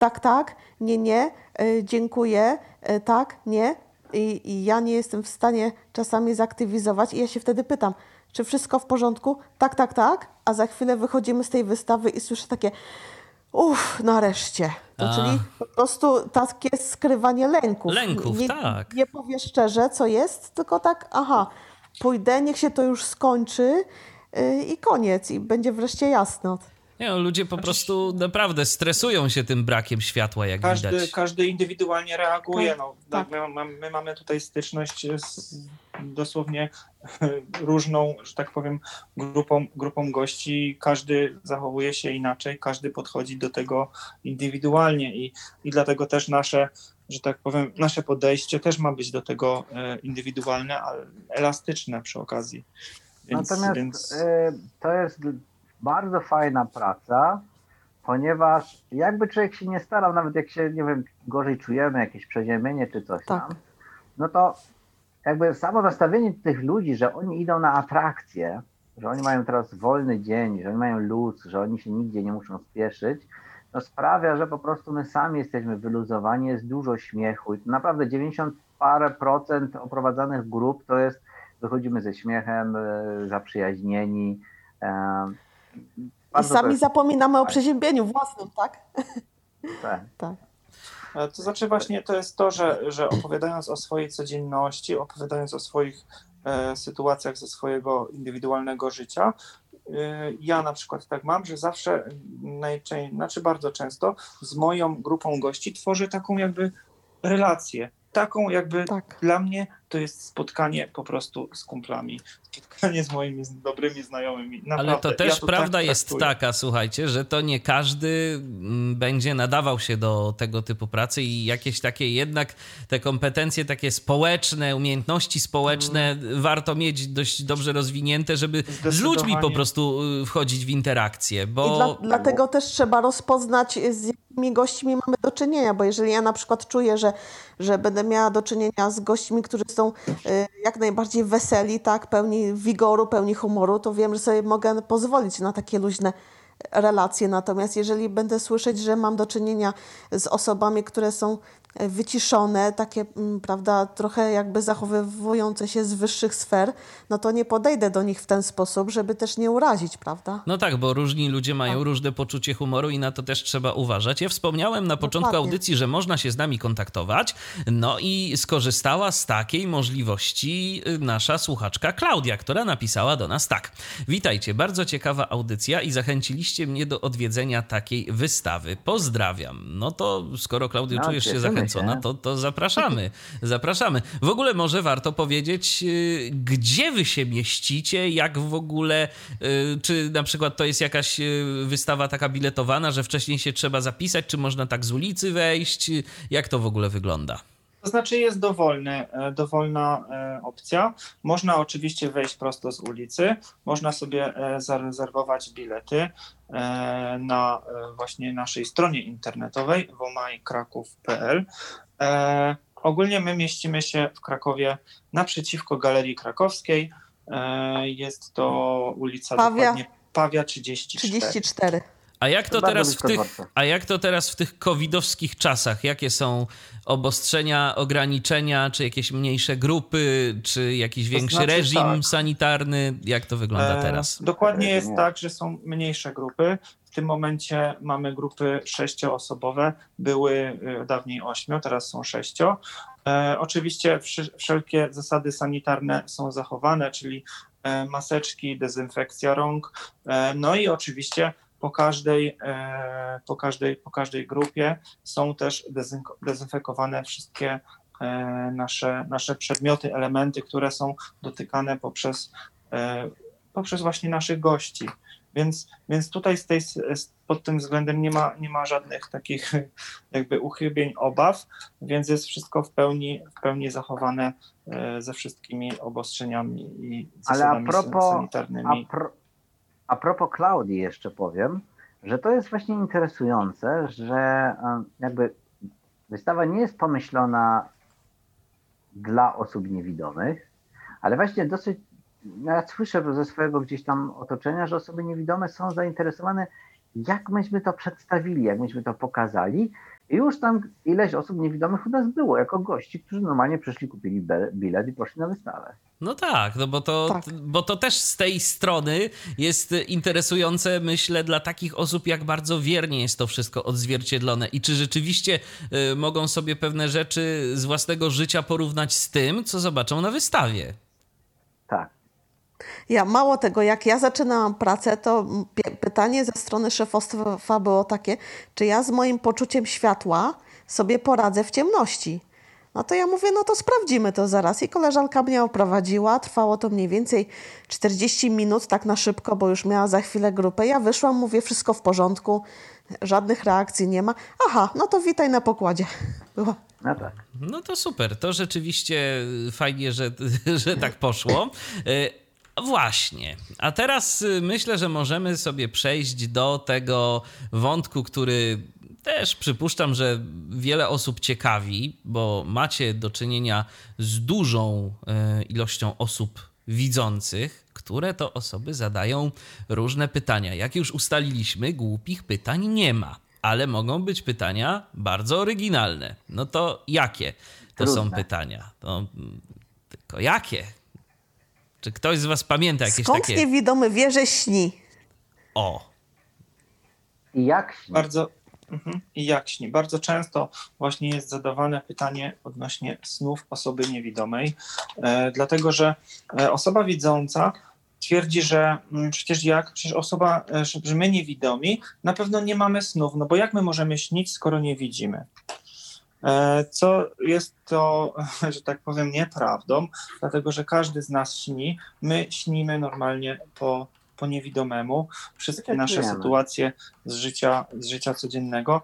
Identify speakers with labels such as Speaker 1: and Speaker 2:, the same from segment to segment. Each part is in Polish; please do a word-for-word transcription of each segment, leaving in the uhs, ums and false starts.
Speaker 1: tak, tak, nie, nie, y, dziękuję, y, tak, nie. I, I ja nie jestem w stanie czasami zaktywizować i ja się wtedy pytam, czy wszystko w porządku? Tak, tak, tak. A za chwilę wychodzimy z tej wystawy i słyszę takie, uff, nareszcie. To
Speaker 2: A,
Speaker 1: czyli po prostu takie skrywanie lęków.
Speaker 2: lęków,
Speaker 1: Nie,
Speaker 2: tak.
Speaker 1: nie powie szczerze, co jest, tylko tak, aha, pójdę, niech się to już skończy yy, i koniec. I będzie wreszcie jasno.
Speaker 2: Nie, no, ludzie po prostu naprawdę stresują się tym brakiem światła, jak
Speaker 3: Każdy,
Speaker 2: widać.
Speaker 3: każdy indywidualnie reaguje. No,
Speaker 1: Tak.
Speaker 3: my, my, my mamy tutaj styczność z dosłownie różną, że tak powiem, grupą, grupą gości. Każdy zachowuje się inaczej, każdy podchodzi do tego indywidualnie i, i dlatego też nasze, że tak powiem, nasze podejście też ma być do tego indywidualne, ale elastyczne przy okazji. Więc,
Speaker 4: Natomiast
Speaker 3: więc...
Speaker 4: y, to jest bardzo fajna praca, ponieważ jakby człowiek się nie starał, nawet jak się, nie wiem, gorzej czujemy, jakieś przeziębienie czy coś
Speaker 1: Tak.
Speaker 4: tam, no to jakby samo nastawienie tych ludzi, że oni idą na atrakcje, że oni mają teraz wolny dzień, że oni mają luz, że oni się nigdzie nie muszą spieszyć, no sprawia, że po prostu my sami jesteśmy wyluzowani, jest dużo śmiechu i naprawdę dziewięćdziesiąt parę procent oprowadzanych grup to jest, wychodzimy ze śmiechem, zaprzyjaźnieni.
Speaker 1: I sami
Speaker 4: jest...
Speaker 1: zapominamy o przeziębieniu własnym, tak?
Speaker 4: Tak.
Speaker 1: Tak.
Speaker 3: To znaczy właśnie to jest to, że, że opowiadając o swojej codzienności, opowiadając o swoich e, sytuacjach ze swojego indywidualnego życia, e, ja na przykład tak mam, że zawsze najczęściej, znaczy bardzo często z moją grupą gości tworzę taką jakby relację. Taką jakby
Speaker 1: Tak.
Speaker 3: dla mnie to jest spotkanie po prostu z kumplami. Spotkanie z moimi dobrymi znajomymi. Naprawdę,
Speaker 2: ale to też
Speaker 3: ja to
Speaker 2: prawda
Speaker 3: tak
Speaker 2: jest
Speaker 3: traktuję.
Speaker 2: taka, słuchajcie, że to nie każdy będzie nadawał się do tego typu pracy i jakieś takie jednak te kompetencje takie społeczne, umiejętności społeczne hmm. warto mieć dość dobrze rozwinięte, żeby z ludźmi po prostu wchodzić w interakcję. Bo...
Speaker 1: I dla, dlatego też trzeba rozpoznać, z jakimi gośćmi mamy do czynienia, bo jeżeli ja na przykład czuję, że, że będę miała do czynienia z gośćmi, którzy są y, jak najbardziej weseli, tak, pełni wigoru, pełni humoru, to wiem, że sobie mogę pozwolić na takie luźne relacje. Natomiast jeżeli będę słyszeć, że mam do czynienia z osobami, które są wyciszone, takie, prawda, trochę jakby zachowujące się z wyższych sfer, no to nie podejdę do nich w ten sposób, żeby też nie urazić, prawda?
Speaker 2: No tak, bo różni ludzie mają
Speaker 1: tak.
Speaker 2: różne poczucie humoru i na to też trzeba uważać. Ja wspomniałem na początku
Speaker 1: Dokładnie.
Speaker 2: audycji, że można się z nami kontaktować, no i skorzystała z takiej możliwości nasza słuchaczka Klaudia, która napisała do nas tak. Witajcie, bardzo ciekawa audycja i zachęciliście mnie do odwiedzenia takiej wystawy. Pozdrawiam. No to skoro, Klaudio,
Speaker 4: No,
Speaker 2: czujesz się
Speaker 4: cieszymy
Speaker 2: zachęcona,
Speaker 4: się.
Speaker 2: to, to zapraszamy. Zapraszamy. W ogóle może warto powiedzieć, yy, gdzie wy się mieścicie, jak w ogóle, yy, czy na przykład to jest jakaś yy, wystawa taka biletowana, że wcześniej się trzeba zapisać, czy można tak z ulicy wejść, jak to w ogóle wygląda?
Speaker 3: To znaczy jest dowolny, dowolna opcja. Można oczywiście wejść prosto z ulicy, można sobie zarezerwować bilety na właśnie naszej stronie internetowej womaj-kraków kropka pe el. Ogólnie my mieścimy się w Krakowie naprzeciwko Galerii Krakowskiej. Jest to ulica
Speaker 1: Pawia.
Speaker 3: dokładnie Pawia trzydzieści cztery.
Speaker 1: trzydzieści cztery.
Speaker 2: A jak to,
Speaker 4: To bardzo
Speaker 2: teraz w
Speaker 4: blisko
Speaker 2: tych,
Speaker 4: dworca.
Speaker 2: a jak to teraz w tych covidowskich czasach? Jakie są obostrzenia, ograniczenia, czy jakieś mniejsze grupy, czy jakiś większy
Speaker 3: znaczy
Speaker 2: reżim
Speaker 3: tak.
Speaker 2: sanitarny? Jak to wygląda teraz?
Speaker 3: E, dokładnie jest
Speaker 4: Nie.
Speaker 3: tak, że są mniejsze grupy. W tym momencie mamy grupy sześcioosobowe, były y, dawniej ośmiu, teraz są sześcio. E, oczywiście wszy, wszelkie zasady sanitarne są zachowane, czyli e, maseczki, dezynfekcja rąk, e, no i oczywiście po każdej, e, po każdej, po każdej grupie są też dezynko, dezynfekowane wszystkie e, nasze, nasze przedmioty, elementy, które są dotykane poprzez, e, poprzez właśnie naszych gości. Więc, więc tutaj z tej, z, pod tym względem nie ma, nie ma żadnych takich jakby uchybień, obaw, więc jest wszystko w pełni, w pełni zachowane e, ze wszystkimi obostrzeniami i
Speaker 4: Ale a
Speaker 3: zasadami
Speaker 4: propos,
Speaker 3: sanitarnymi.
Speaker 4: a, pro, a propos Klaudii jeszcze powiem, że to jest właśnie interesujące, że jakby wystawa nie jest pomyślona dla osób niewidomych, ale właśnie dosyć, ja słyszę ze swojego gdzieś tam otoczenia, że osoby niewidome są zainteresowane, jak myśmy to przedstawili, jak myśmy to pokazali, I już tam ileś osób niewidomych u nas było, jako gości, którzy normalnie przyszli, kupili bilet i poszli na wystawę.
Speaker 2: No tak, no bo to,
Speaker 1: Tak.
Speaker 2: bo to też z tej strony jest interesujące, myślę, dla takich osób, jak bardzo wiernie jest to wszystko odzwierciedlone i czy rzeczywiście y, mogą sobie pewne rzeczy z własnego życia porównać z tym, co zobaczą na wystawie.
Speaker 4: Tak.
Speaker 1: Ja mało tego, jak ja zaczynałam pracę, to pie- pytanie ze strony szefostwa było takie, czy ja z moim poczuciem światła sobie poradzę w ciemności. No to ja mówię, no to sprawdzimy to zaraz. I koleżanka mnie oprowadziła, trwało to mniej więcej czterdzieści minut, tak na szybko, bo już miała za chwilę grupę. Ja wyszłam, mówię, wszystko w porządku, żadnych reakcji nie ma. Aha, no to witaj na pokładzie. Była.
Speaker 4: No tak.
Speaker 2: No to super, to rzeczywiście fajnie, że, że tak poszło. Y, Właśnie, a teraz y, myślę, że możemy sobie przejść do tego wątku, który też przypuszczam, że wiele osób ciekawi, bo macie do czynienia z dużą y, ilością osób widzących, które to osoby zadają różne pytania. Jak już ustaliliśmy, głupich pytań nie ma, ale mogą być pytania bardzo oryginalne. No to jakie to
Speaker 4: Trudne.
Speaker 2: są pytania? To, mm, tylko jakie? Czy ktoś z was pamięta jakieś
Speaker 1: Skąd
Speaker 2: takie...
Speaker 1: niewidomy wie, że śni?
Speaker 2: O,
Speaker 4: I jak śni?
Speaker 3: Bardzo, mhm. I jak śni? Bardzo często właśnie jest zadawane pytanie odnośnie snów osoby niewidomej, e, dlatego że e, osoba widząca twierdzi, że mm, przecież jak, przecież osoba, e, że, że my niewidomi na pewno nie mamy snów, no bo jak my możemy śnić, skoro nie widzimy? E, Co jest to, że tak powiem, nieprawdą, dlatego że każdy z nas śni. My śnimy normalnie po, po niewidomemu. Wszystkie
Speaker 4: Tak
Speaker 3: nasze
Speaker 4: wiemy.
Speaker 3: sytuacje z życia, z życia codziennego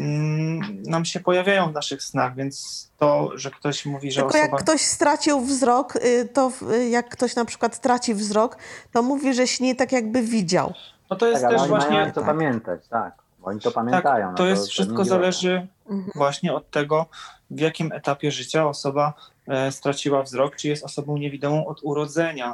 Speaker 3: mm, nam się pojawiają w naszych snach, więc to, że ktoś mówi, że
Speaker 1: Tylko
Speaker 3: osoba...
Speaker 1: jak ktoś stracił wzrok, y, to w- y, jak ktoś na przykład traci wzrok, to mówi, że śni tak jakby widział.
Speaker 3: No to jest
Speaker 4: Tak, ale
Speaker 3: też
Speaker 4: oni
Speaker 3: właśnie...
Speaker 4: mają to
Speaker 1: tak.
Speaker 4: pamiętać, tak. Bo oni to pamiętają.
Speaker 3: Tak,
Speaker 4: no
Speaker 3: to jest wszystko
Speaker 4: nie
Speaker 3: zależy
Speaker 1: Mhm.
Speaker 3: właśnie od tego, w jakim etapie życia osoba e, straciła wzrok, czy jest osobą niewidomą od urodzenia.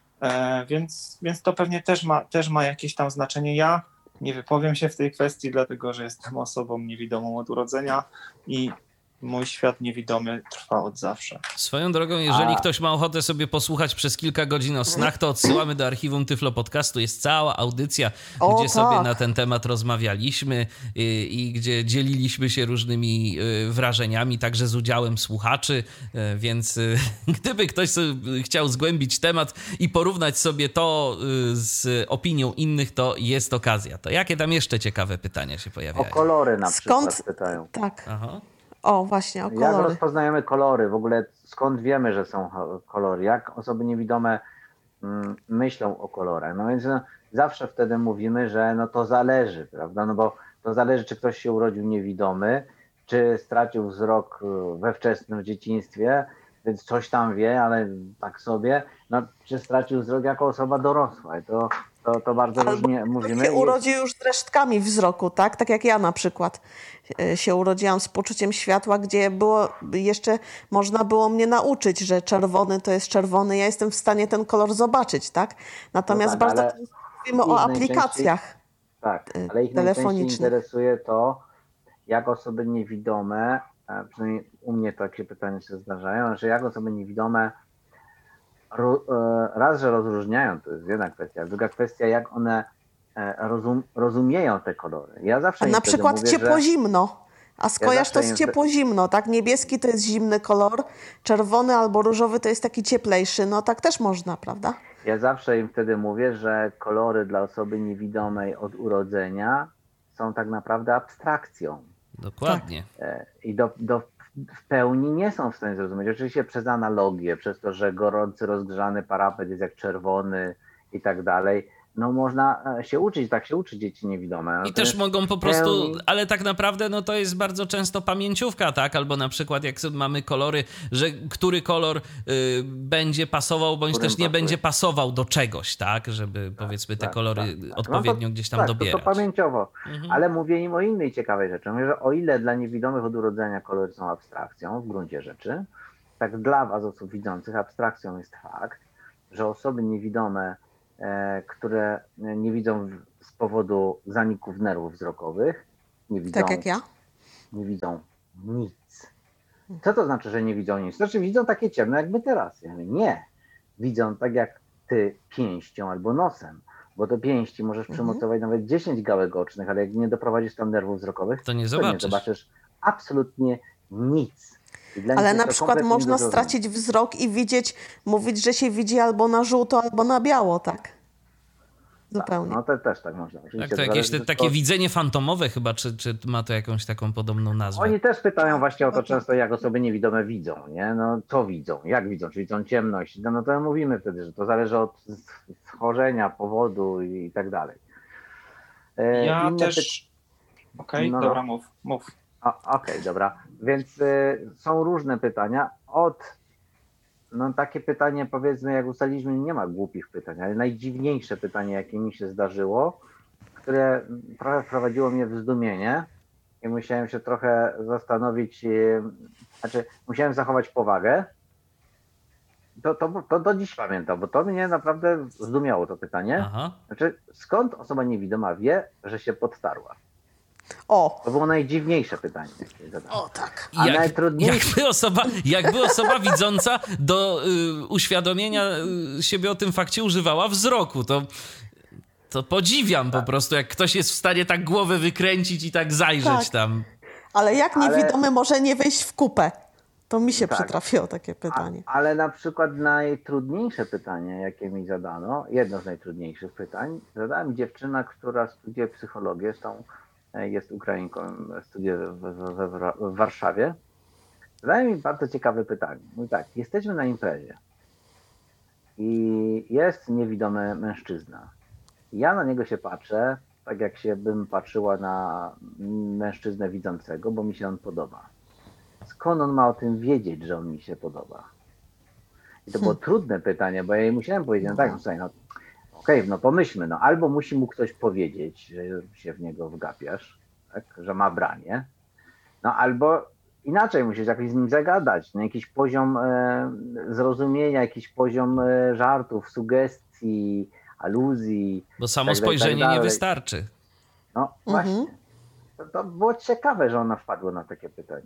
Speaker 3: E, więc, więc to pewnie też ma, też ma jakieś tam znaczenie. Ja nie wypowiem się w tej kwestii, dlatego że jestem osobą niewidomą od urodzenia i mój świat niewidomy trwa od zawsze.
Speaker 2: swoją drogą, jeżeli
Speaker 4: A.
Speaker 2: ktoś ma ochotę sobie posłuchać przez kilka godzin o snach, to odsyłamy do archiwum Tyflo Podcastu. Jest cała audycja,
Speaker 1: O,
Speaker 2: gdzie sobie
Speaker 1: tak.
Speaker 2: na ten temat rozmawialiśmy i, i gdzie dzieliliśmy się różnymi y, wrażeniami, także z udziałem słuchaczy, y, więc y, gdyby ktoś sobie chciał zgłębić temat i porównać sobie to y, z opinią innych, to jest okazja. To jakie tam jeszcze ciekawe pytania się
Speaker 4: O
Speaker 2: pojawiają?
Speaker 4: kolory na
Speaker 1: Skąd-
Speaker 4: przykład pytają.
Speaker 1: Tak.
Speaker 2: Aha.
Speaker 1: O, właśnie, o
Speaker 4: Jak
Speaker 1: kolory.
Speaker 4: rozpoznajemy kolory? W ogóle skąd wiemy, że są cho- kolory? Jak osoby niewidome mm, myślą o kolorach? No więc no, zawsze wtedy mówimy, że no to zależy, prawda? No bo to zależy, czy ktoś się urodził niewidomy, czy stracił wzrok y, we wczesnym dzieciństwie, więc coś tam wie, ale tak sobie, no czy stracił wzrok jako osoba dorosła. I to, to, to bardzo
Speaker 1: Albo
Speaker 4: różnie
Speaker 1: ktoś
Speaker 4: mówimy.
Speaker 1: się
Speaker 4: I-
Speaker 1: urodził już z resztkami wzroku, tak? Tak jak ja na przykład y, się urodziłam z poczuciem światła, gdzie było jeszcze można było mnie nauczyć, że czerwony to jest czerwony. Ja jestem w stanie ten kolor zobaczyć, tak? Natomiast
Speaker 4: tak,
Speaker 1: bardzo
Speaker 4: ale
Speaker 1: często mówimy
Speaker 4: ich
Speaker 1: o
Speaker 4: najczęściej-
Speaker 1: aplikacjach.
Speaker 4: Tak,
Speaker 1: y,
Speaker 4: ale ich najczęściej
Speaker 1: telefonicznych.
Speaker 4: interesuje to, jak osoby niewidome, a przynajmniej u mnie takie pytania się zdarzają, że jak osoby niewidome ro, e, raz, że rozróżniają, to jest jedna kwestia, druga kwestia, jak one e, rozum, rozumieją te kolory. Ja zawsze
Speaker 1: A
Speaker 4: im
Speaker 1: na
Speaker 4: wtedy
Speaker 1: przykład
Speaker 4: mówię,
Speaker 1: ciepło-zimno. A skojarz
Speaker 4: zawsze
Speaker 1: to z
Speaker 4: im-
Speaker 1: ciepło-zimno, tak? Niebieski to jest zimny kolor, czerwony albo różowy to jest taki cieplejszy. No tak też można, prawda?
Speaker 4: że, ja zawsze im wtedy mówię, że kolory dla osoby niewidomej od urodzenia są tak naprawdę abstrakcją.
Speaker 2: Dokładnie.
Speaker 4: E, I do, do, w pełni nie są w stanie zrozumieć. Oczywiście przez analogię, przez to, że gorący, rozgrzany parapet jest jak czerwony i tak dalej. No można e, się uczyć, tak się uczy dzieci niewidome.
Speaker 2: I
Speaker 4: Natomiast
Speaker 2: też mogą po
Speaker 4: w
Speaker 2: prostu,
Speaker 4: pełni-
Speaker 2: ale tak naprawdę no to jest bardzo często pamięciówka, tak? Albo na przykład jak sobie mamy kolory, że który kolor y, będzie pasował, bądź
Speaker 4: Którym
Speaker 2: też nie
Speaker 4: pasuje.
Speaker 2: będzie pasował do czegoś, tak? Żeby powiedzmy te
Speaker 4: tak,
Speaker 2: kolory
Speaker 4: tak, tak.
Speaker 2: odpowiednio
Speaker 4: No to,
Speaker 2: gdzieś tam
Speaker 4: tak,
Speaker 2: dobierać.
Speaker 4: To, to pamięciowo.
Speaker 2: Mhm.
Speaker 4: Ale mówię im o innej ciekawej rzeczy. Mówię, że o ile dla niewidomych od urodzenia kolory są abstrakcją w gruncie rzeczy, tak dla was, osób widzących, abstrakcją jest fakt, że osoby niewidome, e, które nie widzą w- z powodu zaników nerwów wzrokowych, nie widzą
Speaker 1: Tak jak ja.
Speaker 4: nie widzą nic. Co to znaczy, że nie widzą nic? Znaczy widzą takie ciemne jak my teraz. Ja mówię, nie. Widzą tak jak ty pięścią albo nosem, bo do pięści możesz
Speaker 1: Mhm.
Speaker 4: przymocować nawet dziesięć gałek ocznych, ale jak nie doprowadzisz tam nerwów wzrokowych,
Speaker 2: To nie
Speaker 4: to
Speaker 2: zobaczysz.
Speaker 4: nie zobaczysz absolutnie nic. I dla
Speaker 1: Ale
Speaker 4: nich
Speaker 1: na
Speaker 4: jest to
Speaker 1: przykład
Speaker 4: kompletnie
Speaker 1: można
Speaker 4: nie do zrozumienia.
Speaker 1: stracić wzrok i widzieć, mówić, że się widzi albo na żółto, albo na biało, tak? Zupełnie.
Speaker 4: No to też tak można.
Speaker 2: Tak,
Speaker 4: Oczywiście
Speaker 2: to
Speaker 4: to
Speaker 2: jakieś
Speaker 4: zależy
Speaker 2: te,
Speaker 4: wszystko
Speaker 2: takie
Speaker 4: od-
Speaker 2: widzenie fantomowe chyba, czy, czy ma to jakąś taką podobną nazwę?
Speaker 4: Oni też pytają właśnie o to często, jak osoby niewidome widzą, nie? No co widzą, jak widzą, czy widzą ciemność? No, no to mówimy wtedy, że to zależy od schorzenia, powodu i tak dalej. E,
Speaker 3: Ja
Speaker 4: inne
Speaker 3: też... Okej,
Speaker 4: No, no.
Speaker 3: dobra, mów, mów.
Speaker 4: A, Okej, dobra. Więc y, są różne pytania. Od, no takie pytanie powiedzmy, jak ustaliliśmy, nie ma głupich pytań, ale najdziwniejsze pytanie, jakie mi się zdarzyło, które trochę wprowadziło mnie w zdumienie i musiałem się trochę zastanowić, y, znaczy musiałem zachować powagę. To, to, to do dziś pamiętam, bo to mnie naprawdę zdumiało to pytanie.
Speaker 2: Aha.
Speaker 4: Znaczy, skąd osoba niewidoma wie, że się podtarła?
Speaker 1: O,
Speaker 4: To było najdziwniejsze pytanie, jakie zadałem.
Speaker 1: o tak.
Speaker 4: A
Speaker 2: Jak,
Speaker 4: najtrudniejsze-
Speaker 2: jakby, osoba, jakby osoba widząca do y, uświadomienia y, siebie o tym fakcie używała wzroku, to, to podziwiam po prostu, jak ktoś jest w stanie tak głowę wykręcić i tak zajrzeć
Speaker 1: Tak.
Speaker 2: tam.
Speaker 1: Ale jak
Speaker 4: Ale-
Speaker 1: niewidomy może nie wejść w kupę? To mi się
Speaker 4: Tak.
Speaker 1: przytrafiło takie pytanie.
Speaker 4: A, ale na przykład najtrudniejsze pytanie, jakie mi zadano, jedno z najtrudniejszych pytań, zadała mi dziewczyna, która studiuje psychologię, zresztą jest Ukrainką, studiuje w, w, w, w Warszawie. Zadała mi bardzo ciekawe pytanie. Mówi tak, jesteśmy na imprezie i jest niewidomy mężczyzna. Ja na niego się patrzę, tak jak się bym patrzyła na mężczyznę widzącego, bo mi się on podoba. Skąd on ma o tym wiedzieć, że on mi się podoba? I to było trudne pytanie, bo ja jej musiałem powiedzieć, no tak, no słuchaj, no okej, no pomyślmy, no albo musi mu ktoś powiedzieć, że się w niego wgapiasz, tak, że ma branie, no albo inaczej musisz jakoś z nim zagadać, no, jakiś poziom e, zrozumienia, jakiś poziom e, żartów, sugestii, aluzji.
Speaker 2: Bo samo
Speaker 4: Tak dalej, tak
Speaker 2: spojrzenie nie
Speaker 4: dalej.
Speaker 2: wystarczy.
Speaker 4: No
Speaker 1: Mhm.
Speaker 4: właśnie. To, to było ciekawe, że ona wpadła na takie pytanie.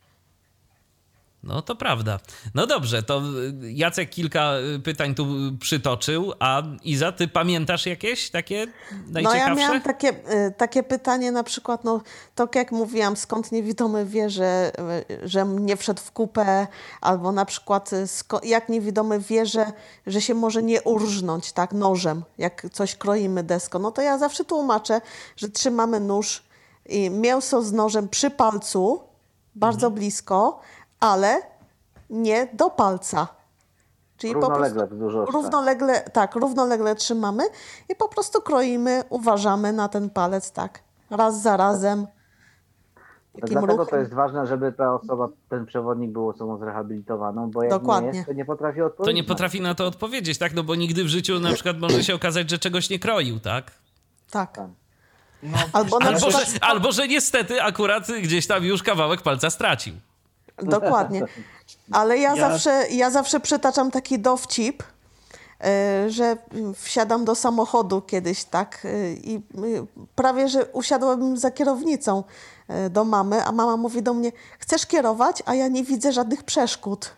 Speaker 2: No to prawda. No dobrze, to y, Jacek kilka y, pytań tu y, przytoczył, a Iza, ty pamiętasz jakieś takie
Speaker 1: No
Speaker 2: najciekawsze?
Speaker 1: ja miałam takie, y, takie pytanie na przykład, no tak jak mówiłam, skąd niewidomy wie, że, y, że nie wszedł w kupę, albo na przykład y, sko- jak niewidomy wie, że, że się może nie urżnąć tak nożem, jak coś kroimy deską. No to ja zawsze tłumaczę, że trzymamy nóż i mięso z nożem przy palcu, bardzo blisko, ale nie do palca. Czyli po
Speaker 4: Równolegle
Speaker 1: prostu
Speaker 4: wzdłuż ostrza.
Speaker 1: równolegle, tak, równolegle trzymamy i po prostu kroimy, uważamy na ten palec, tak, raz za razem. Takim
Speaker 4: Dlatego
Speaker 1: ruchem.
Speaker 4: to jest ważne, żeby ta osoba, ten przewodnik był osobą zrehabilitowaną, bo jak
Speaker 1: Dokładnie.
Speaker 4: nie jest, to nie potrafi odpowiedzieć.
Speaker 2: To nie potrafi na to odpowiedzieć, tak? No bo nigdy w życiu na przykład może się okazać, że czegoś nie kroił, tak?
Speaker 1: Tak.
Speaker 3: No,
Speaker 1: Albo na
Speaker 2: Albo że,
Speaker 1: przykład,
Speaker 2: albo, że niestety akurat gdzieś tam już kawałek palca stracił.
Speaker 1: dokładnie. Ale ja,
Speaker 3: Ja-
Speaker 1: zawsze, ja zawsze przytaczam taki dowcip, y, że wsiadam do samochodu kiedyś, tak, y, i y, prawie, że usiadłabym za kierownicą y, do mamy, a mama mówi do mnie, chcesz kierować, a ja nie widzę żadnych przeszkód.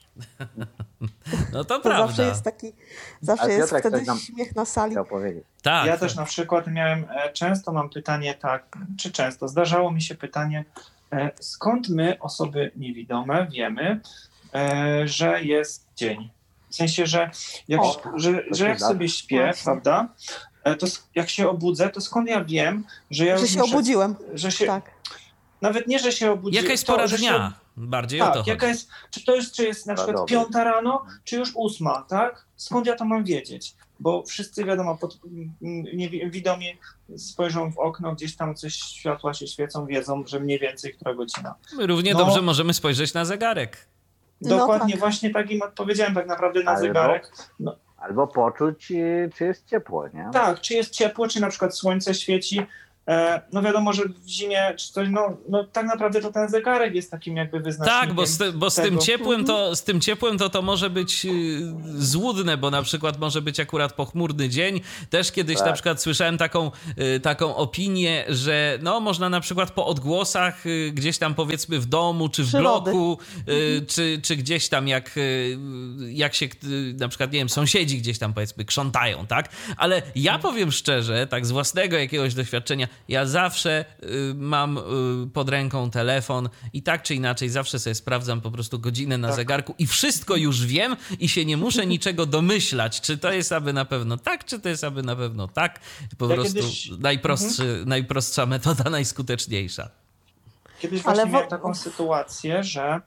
Speaker 2: No to
Speaker 1: To
Speaker 2: prawda.
Speaker 1: zawsze jest taki, zawsze
Speaker 4: Ale
Speaker 1: jest
Speaker 4: Piotrek
Speaker 1: wtedy
Speaker 4: coś nam
Speaker 1: śmiech na sali.
Speaker 4: Chciał powiedzieć.
Speaker 2: Tak.
Speaker 3: Ja też na przykład miałem, e, często mam pytanie tak, czy często, zdarzało mi się pytanie, e, skąd my, osoby niewidome, wiemy, e, że jest dzień? W sensie, że jak,
Speaker 1: O,
Speaker 3: że,
Speaker 4: to
Speaker 3: że
Speaker 4: się
Speaker 3: jak
Speaker 4: da.
Speaker 3: sobie śpię,
Speaker 1: Właśnie.
Speaker 3: prawda, e, to s- jak się obudzę, to skąd ja wiem, że ja
Speaker 1: Że
Speaker 3: już
Speaker 1: się
Speaker 3: muszę,
Speaker 1: obudziłem.
Speaker 3: że się,
Speaker 1: Tak.
Speaker 3: nawet nie, że się obudziłem.
Speaker 2: Jaka jest
Speaker 3: to,
Speaker 2: pora
Speaker 3: że się
Speaker 2: dnia? Bardziej o to
Speaker 3: Tak,
Speaker 2: chodzi.
Speaker 3: jaka jest, czy to jest, czy jest na
Speaker 4: Pora
Speaker 3: przykład
Speaker 4: doby.
Speaker 3: piąta rano, czy już ósma, tak? Skąd ja to mam wiedzieć? Bo wszyscy, wiadomo, pod, niewidomi spojrzą w okno, gdzieś tam coś, światła się świecą, wiedzą, że mniej więcej która godzina.
Speaker 2: My równie
Speaker 3: No.
Speaker 2: dobrze możemy spojrzeć na zegarek.
Speaker 1: No
Speaker 3: Dokładnie,
Speaker 1: tak.
Speaker 3: właśnie tak im odpowiedziałem tak naprawdę na
Speaker 4: Albo-
Speaker 3: zegarek. No,
Speaker 4: Albo poczuć, y, czy jest ciepło, nie?
Speaker 3: tak, czy jest ciepło, czy na przykład słońce świeci, no wiadomo, że w zimie czy coś, no, no tak naprawdę to ten zegarek jest takim jakby wyznacznikiem.
Speaker 2: Tak, bo z, bo z tym ciepłym to z tym ciepłym to to może być złudne, bo na przykład może być akurat pochmurny dzień. Też kiedyś tak. na przykład słyszałem taką, taką opinię, że no można na przykład po odgłosach gdzieś tam powiedzmy w domu, czy w
Speaker 1: Przyrody.
Speaker 2: bloku, mhm. czy, czy gdzieś tam jak, jak się na przykład, nie wiem, sąsiedzi gdzieś tam powiedzmy krzątają, tak? Ale ja powiem szczerze, tak z własnego jakiegoś doświadczenia, ja zawsze y, mam y, pod ręką telefon i tak czy inaczej zawsze sobie sprawdzam po prostu godzinę na tak. zegarku i wszystko już wiem i się nie muszę niczego domyślać, czy to jest aby na pewno tak, czy to jest aby na pewno tak. Po ja prostu kiedyś... najprostszy, mhm. najprostsza metoda, najskuteczniejsza.
Speaker 3: Kiedyś właśnie Ale w... miałem taką sytuację, że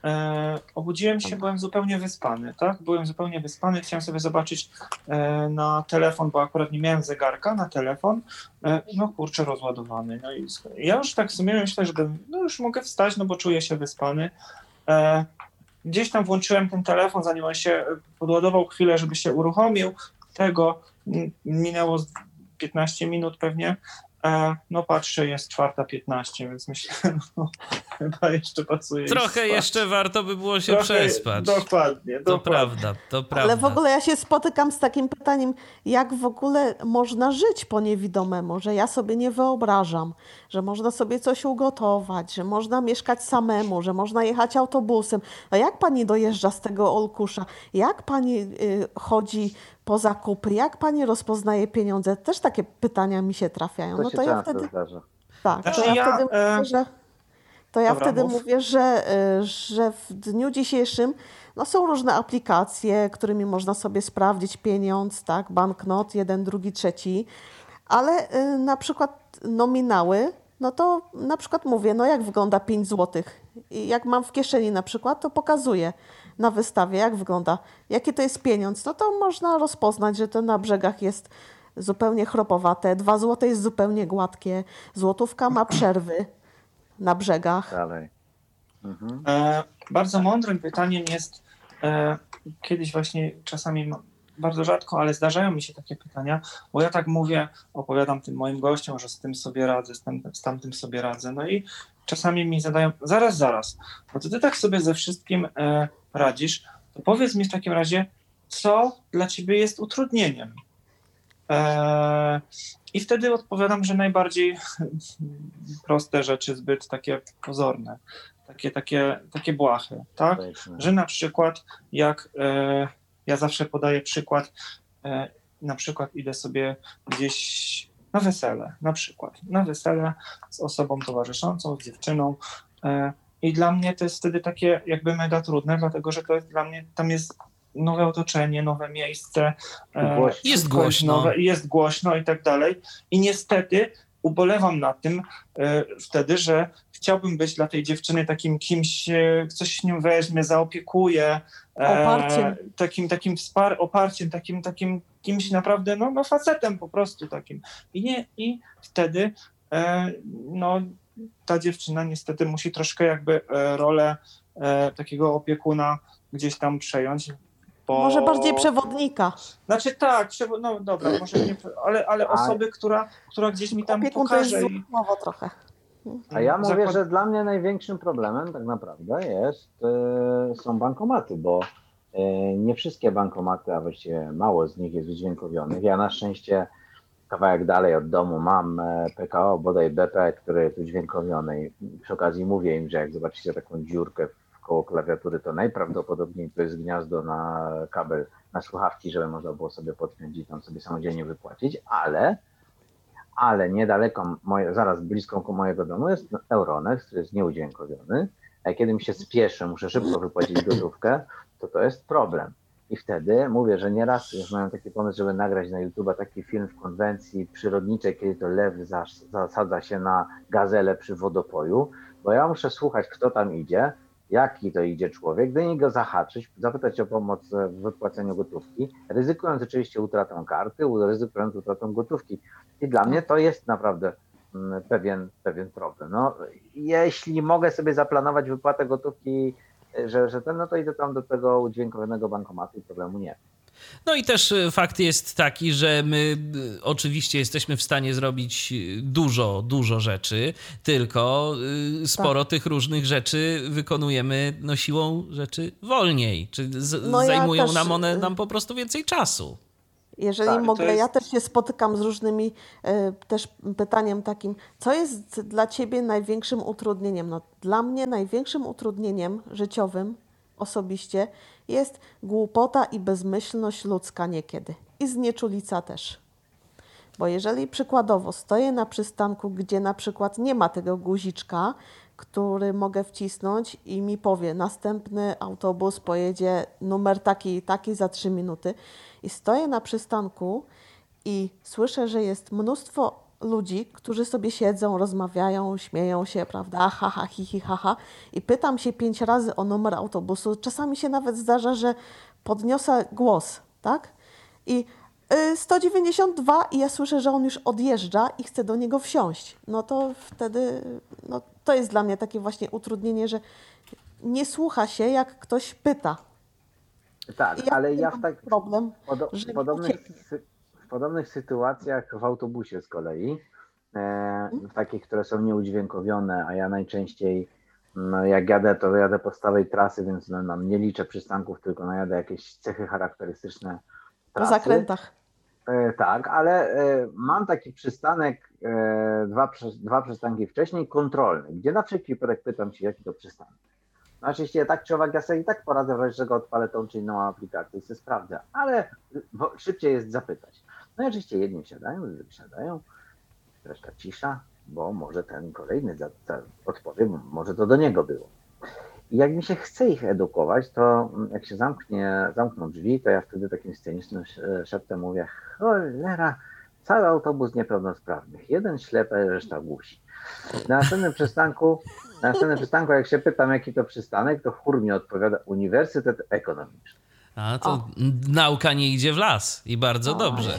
Speaker 3: E, obudziłem się, byłem zupełnie wyspany, tak? Byłem zupełnie wyspany, chciałem sobie zobaczyć e, na telefon, bo akurat nie miałem zegarka, na telefon, e, no kurczę, rozładowany. No i ja już tak w sumie myślę, że no już mogę wstać, no bo czuję się wyspany. E, gdzieś tam włączyłem ten telefon, zanim on się podładował chwilę, żeby się uruchomił. Tego minęło piętnaście minut pewnie. No patrzę, jest czwarta piętnaście, więc myślę, no chyba jeszcze pasuje.
Speaker 2: Trochę jeszcze warto by było się Trochę, przespać.
Speaker 3: Dokładnie,
Speaker 2: to
Speaker 3: dokładnie.
Speaker 2: prawda, to prawda.
Speaker 1: Ale w ogóle ja się spotykam z takim pytaniem, jak w ogóle można żyć po niewidomemu, że ja sobie nie wyobrażam, że można sobie coś ugotować, że można mieszkać samemu, że można jechać autobusem. A jak pani dojeżdża z tego Olkusza? Jak pani y, chodzi po zakupy? Jak pani rozpoznaje pieniądze? Też takie pytania mi się trafiają.
Speaker 4: To
Speaker 1: no
Speaker 4: się
Speaker 1: to ja wtedy
Speaker 4: zdarza.
Speaker 1: Tak,
Speaker 3: znaczy
Speaker 1: to ja,
Speaker 3: ja
Speaker 1: wtedy
Speaker 3: e...
Speaker 1: mówię, że to ja
Speaker 3: Dobra,
Speaker 1: wtedy
Speaker 3: mów.
Speaker 1: mówię, że, że w dniu dzisiejszym no są różne aplikacje, którymi można sobie sprawdzić pieniądz, tak, banknot, jeden, drugi, trzeci, ale y, na przykład nominały, no to na przykład mówię, no jak wygląda pięć złotych. I jak mam w kieszeni na przykład, to pokazuję na wystawie, jak wygląda, jaki to jest pieniądz. No to można rozpoznać, że to na brzegach jest zupełnie chropowate, dwa złote jest zupełnie gładkie, złotówka ma przerwy na brzegach.
Speaker 4: Dalej. Mhm.
Speaker 3: E, bardzo mądrym pytaniem jest, e, kiedyś właśnie czasami bardzo rzadko, ale zdarzają mi się takie pytania, bo ja tak mówię, opowiadam tym moim gościom, że z tym sobie radzę, z, tam, z tamtym sobie radzę, no i czasami mi zadają, zaraz, zaraz, bo to ty tak sobie ze wszystkim e, radzisz, to powiedz mi w takim razie, co dla ciebie jest utrudnieniem? E, I wtedy odpowiadam, że najbardziej proste rzeczy, zbyt takie pozorne, takie, takie, takie błahe, tak? Że na przykład jak e, ja zawsze podaję przykład, e, na przykład idę sobie gdzieś na wesele, na przykład na wesele z osobą towarzyszącą, z dziewczyną e, i dla mnie to jest wtedy takie jakby mega trudne, dlatego że to jest dla mnie, tam jest nowe otoczenie, nowe miejsce, e,
Speaker 2: jest głośno.
Speaker 3: Nowe, jest głośno i tak dalej i niestety ubolewam na tym e, wtedy, że chciałbym być dla tej dziewczyny takim kimś, e, ktoś się nią weźmie, zaopiekuje, e,
Speaker 1: oparciem.
Speaker 3: takim, takim wspar- oparciem, takim, takim kimś naprawdę, no, no facetem po prostu takim. I, nie, i wtedy e, no, ta dziewczyna niestety musi troszkę jakby e, rolę e, takiego opiekuna gdzieś tam przejąć. Bo...
Speaker 1: Może bardziej przewodnika.
Speaker 3: Znaczy tak, no dobra, może nie, ale, ale osoby, która, która gdzieś mi tam
Speaker 1: Opiekun
Speaker 3: pokaże.
Speaker 1: To jest
Speaker 3: i...
Speaker 1: słowo trochę.
Speaker 4: A ja mówię,
Speaker 3: Zakład...
Speaker 4: że dla mnie największym problemem tak naprawdę jest, yy, są bankomaty, bo yy, nie wszystkie bankomaty, a właściwie mało z nich jest udźwiękowionych. Ja na szczęście kawałek dalej od domu mam P K O, bodaj B P, który jest udźwiękowiony i przy okazji mówię im, że jak zobaczycie taką dziurkę koło klawiatury, to najprawdopodobniej to jest gniazdo na kabel, na słuchawki, żeby można było sobie podpiąć i tam sobie samodzielnie wypłacić, ale, ale niedaleko, moje, zaraz blisko mojego domu jest Euronext, który jest nieudźwiękowiony, a kiedy mi się spieszę, muszę szybko wypłacić gotówkę, to to jest problem. I wtedy mówię, że nieraz już mają taki pomysł, żeby nagrać na YouTube'a taki film w konwencji przyrodniczej, kiedy to lew zasadza się na gazelę przy wodopoju, bo ja muszę słuchać, kto tam idzie, jaki to idzie człowiek, do niego zahaczyć, zapytać o pomoc w wypłaceniu gotówki, ryzykując oczywiście utratą karty, ryzykując utratą gotówki. I dla mnie to jest naprawdę pewien, pewien problem. No, jeśli mogę sobie zaplanować wypłatę gotówki, że, że ten, no to idę tam do tego udźwiękowionego bankomatu i problemu nie.
Speaker 2: No i też fakt jest taki, że my oczywiście jesteśmy w stanie zrobić dużo, dużo rzeczy, tylko sporo tak. tych różnych rzeczy wykonujemy no, siłą rzeczy wolniej, czy z- no zajmują ja też... nam one nam po prostu więcej czasu.
Speaker 1: Jeżeli tak, mogę, jest... ja też się spotykam z różnymi y, też pytaniem takim, co jest dla ciebie największym utrudnieniem? No, dla mnie największym utrudnieniem życiowym osobiście jest głupota i bezmyślność ludzka niekiedy. I znieczulica też. Bo jeżeli przykładowo stoję na przystanku, gdzie na przykład nie ma tego guziczka, który mogę wcisnąć i mi powie, następny autobus pojedzie numer taki i taki za trzy minuty i stoję na przystanku i słyszę, że jest mnóstwo ludzi, którzy sobie siedzą, rozmawiają, śmieją się, prawda, ha, ha, hi, hi, ha, ha i pytam się pięć razy o numer autobusu. Czasami się nawet zdarza, że podniosę głos, tak? I sto dziewięćdziesiąt dwa i ja słyszę, że on już odjeżdża i chcę do niego wsiąść. No to wtedy, no to jest dla mnie takie właśnie utrudnienie, że nie słucha się, jak ktoś pyta.
Speaker 4: Tak, ja ale ja w tak
Speaker 1: problem,
Speaker 4: podo-
Speaker 1: że
Speaker 4: podobnych, sy- w podobnych sytuacjach w autobusie z kolei, e, w takich, które są nieudźwiękowione, a ja najczęściej no, jak jadę, to jadę po stałej trasy, więc no, no, nie liczę przystanków, tylko no, jadę jakieś cechy charakterystyczne trasy.
Speaker 1: Po zakrętach.
Speaker 4: E, tak, ale e, mam taki przystanek e, dwa, dwa przystanki wcześniej, kontrolny, gdzie na wszelki wypadek pytam się, jaki to przystanek. No oczywiście tak czy owak ja sobie i tak poradzę, w razie czego odpalę tą czy inną aplikację i sobie sprawdzę, ale bo szybciej jest zapytać. No i oczywiście jedni wsiadają, drugi wysiadają, reszta cisza, bo może ten kolejny za, za odpowie, może to do niego było. I jak mi się chce ich edukować, to jak się zamknie, zamkną drzwi, to ja wtedy takim scenicznym szeptem mówię, cholera, cały autobus niepełnosprawnych, jeden ślepy, reszta głusi. Na następnym przystanku, na następnym przystanku, jak się pytam, jaki to przystanek, to chór mi odpowiada Uniwersytet Ekonomiczny.
Speaker 2: A to o. Nauka nie idzie w las i bardzo o, dobrze.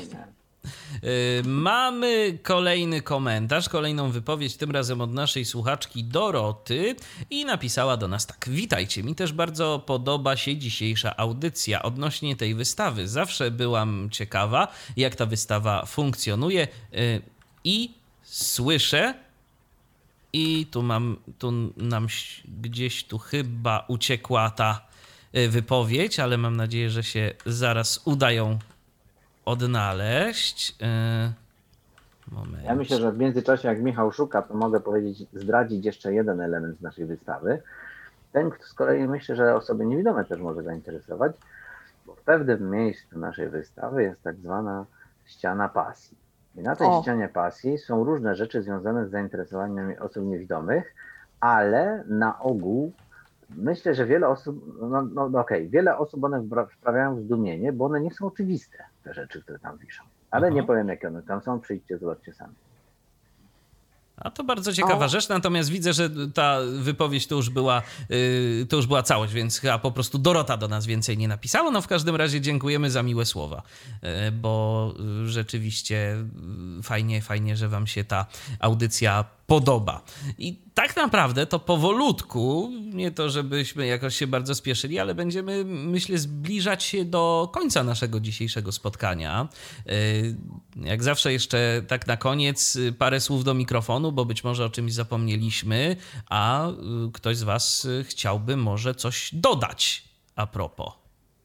Speaker 2: Mamy kolejny komentarz, kolejną wypowiedź, tym razem od naszej słuchaczki Doroty i napisała do nas tak. Witajcie, mi też bardzo podoba się dzisiejsza audycja odnośnie tej wystawy. Zawsze byłam ciekawa, jak ta wystawa funkcjonuje i słyszę i tu mam, tu nam gdzieś tu chyba uciekła ta wypowiedź, ale mam nadzieję, że się zaraz uda ją odnaleźć. Moment.
Speaker 4: Ja myślę, że w międzyczasie jak Michał szuka, to mogę powiedzieć, zdradzić jeszcze jeden element z naszej wystawy. Ten z kolei myślę, że osoby niewidome też może zainteresować, bo w pewnym miejscu naszej wystawy jest tak zwana ściana pasji. I na tej o. ścianie pasji są różne rzeczy związane z zainteresowaniami osób niewidomych, ale na ogół myślę, że wiele osób, no, no, no okej, okay, wiele osób one sprawiają zdumienie, bo one nie są oczywiste, te rzeczy, które tam piszą. Ale Aha. nie powiem, jakie one tam są, przyjdźcie, zobaczcie sami.
Speaker 2: A to bardzo ciekawa o. rzecz, natomiast widzę, że ta wypowiedź to już była, yy, to już była całość, więc chyba po prostu Dorota do nas więcej nie napisała. No w każdym razie dziękujemy za miłe słowa, yy, bo rzeczywiście fajnie, fajnie, że wam się ta audycja podoba. I tak naprawdę to powolutku, nie to żebyśmy jakoś się bardzo spieszyli, ale będziemy, myślę, zbliżać się do końca naszego dzisiejszego spotkania. Jak zawsze jeszcze tak na koniec parę słów do mikrofonu, bo być może o czymś zapomnieliśmy, a ktoś z was chciałby może coś dodać a propos.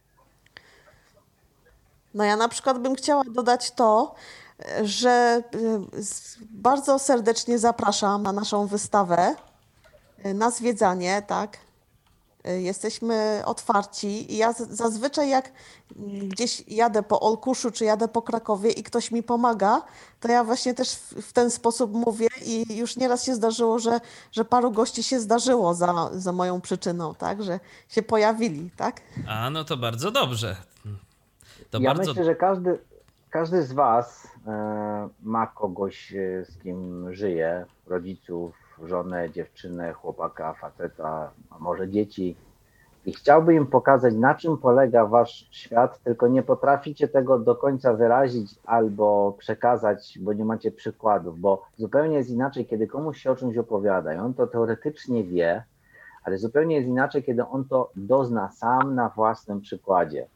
Speaker 1: No ja na przykład bym chciała dodać to, że bardzo serdecznie zapraszam na naszą wystawę, na zwiedzanie, tak. Jesteśmy otwarci i ja zazwyczaj jak gdzieś jadę po Olkuszu czy jadę po Krakowie i ktoś mi pomaga, to ja właśnie też w ten sposób mówię i już nieraz się zdarzyło, że, że paru gości się zdarzyło za, za moją przyczyną, tak, że się pojawili, tak.
Speaker 2: A no to bardzo dobrze. To
Speaker 4: ja
Speaker 2: bardzo...
Speaker 4: myślę, że każdy, każdy z was e, ma kogoś, z kim żyje, rodziców, żonę, dziewczynę, chłopaka, faceta, a może dzieci i chciałby im pokazać, na czym polega wasz świat, tylko nie potraficie tego do końca wyrazić albo przekazać, bo nie macie przykładów, bo zupełnie jest inaczej, kiedy komuś się o czymś opowiada i on to teoretycznie wie, ale zupełnie jest inaczej, kiedy on to dozna sam na własnym przykładzie.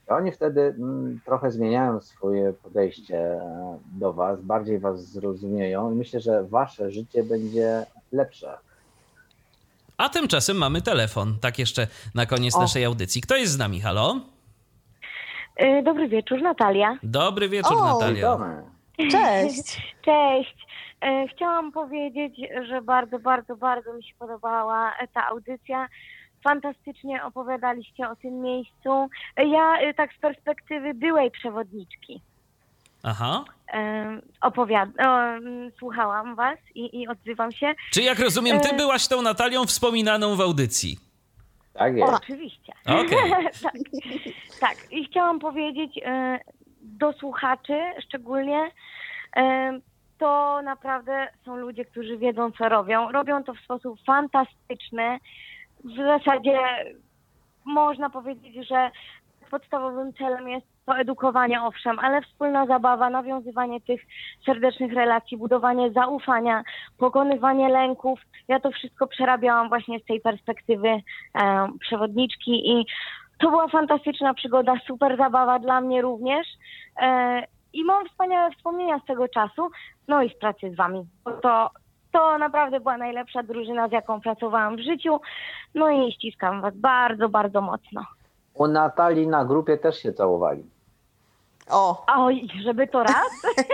Speaker 4: I oni wtedy mm, trochę zmieniają swoje podejście e, do was, bardziej was zrozumieją i myślę, że wasze życie będzie lepsze.
Speaker 2: A tymczasem mamy telefon, tak jeszcze na koniec
Speaker 1: O.
Speaker 2: naszej audycji. Kto jest z nami? Halo?
Speaker 5: Y, Dobry wieczór, Natalia.
Speaker 2: Dobry wieczór,
Speaker 1: O,
Speaker 2: Natalia.
Speaker 4: Witamy.
Speaker 1: Cześć.
Speaker 5: Cześć. Y, Chciałam powiedzieć, że bardzo, bardzo, bardzo mi się podobała ta audycja. Fantastycznie opowiadaliście o tym miejscu. Ja y, tak z perspektywy byłej przewodniczki
Speaker 2: Aha.
Speaker 5: y, opowiad- o, y, słuchałam was i, i odzywam się.
Speaker 2: Czy jak rozumiem, ty
Speaker 5: E.
Speaker 2: byłaś tą Natalią wspominaną w audycji?
Speaker 4: Tak jest.
Speaker 5: Oczywiście.
Speaker 2: Okej.
Speaker 5: tak. tak. I chciałam powiedzieć y, do słuchaczy szczególnie, y, to naprawdę są ludzie, którzy wiedzą, co robią. Robią to w sposób fantastyczny. W zasadzie można powiedzieć, że podstawowym celem jest to edukowanie, owszem, ale wspólna zabawa, nawiązywanie tych serdecznych relacji, budowanie zaufania, pokonywanie lęków. Ja to wszystko przerabiałam właśnie z tej perspektywy e, przewodniczki i to była fantastyczna przygoda, super zabawa dla mnie również. E, I mam wspaniałe wspomnienia z tego czasu, no i z pracy z wami, bo to To naprawdę była najlepsza drużyna, z jaką pracowałam w życiu. No i ściskam was bardzo, bardzo mocno.
Speaker 4: U Natalii na grupie też się całowali.
Speaker 1: O,
Speaker 5: Oj, żeby to raz?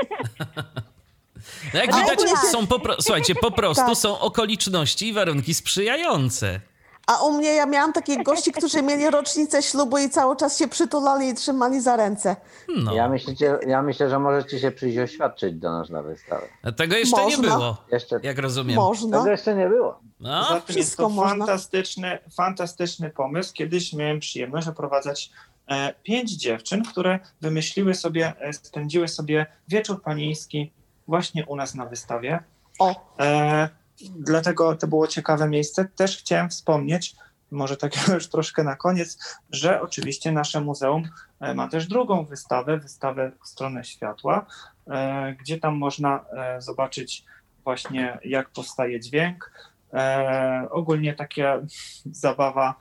Speaker 2: No jak
Speaker 1: Ale
Speaker 2: widać,
Speaker 1: ogólnie-
Speaker 2: są po, pro- słuchajcie, po prostu
Speaker 1: Tak.
Speaker 2: są okoliczności i warunki sprzyjające.
Speaker 1: a u mnie ja miałam takich gości, którzy mieli rocznicę ślubu i cały czas się przytulali i trzymali za ręce.
Speaker 2: No,
Speaker 4: Ja, myślicie, ja myślę, że możecie się przyjść oświadczyć do nas na wystawę.
Speaker 2: tego jeszcze nie
Speaker 1: Można.
Speaker 2: było,
Speaker 4: Jeszcze
Speaker 2: jak rozumiem.
Speaker 1: Można.
Speaker 4: tego jeszcze nie było.
Speaker 2: No,
Speaker 3: Zatem jest
Speaker 1: wszystko
Speaker 3: to
Speaker 1: można.
Speaker 3: fantastyczny, fantastyczny pomysł. Kiedyś miałem przyjemność oprowadzać e, pięć dziewczyn, które wymyśliły sobie, e, spędziły sobie wieczór panieński właśnie u nas na wystawie.
Speaker 1: O,
Speaker 3: E, dlatego to było ciekawe miejsce. Też chciałem wspomnieć, może tak już troszkę na koniec, że oczywiście nasze muzeum e, ma też drugą wystawę, wystawę w stronę światła, e, gdzie tam można e, zobaczyć właśnie jak powstaje dźwięk. E, ogólnie taka zabawa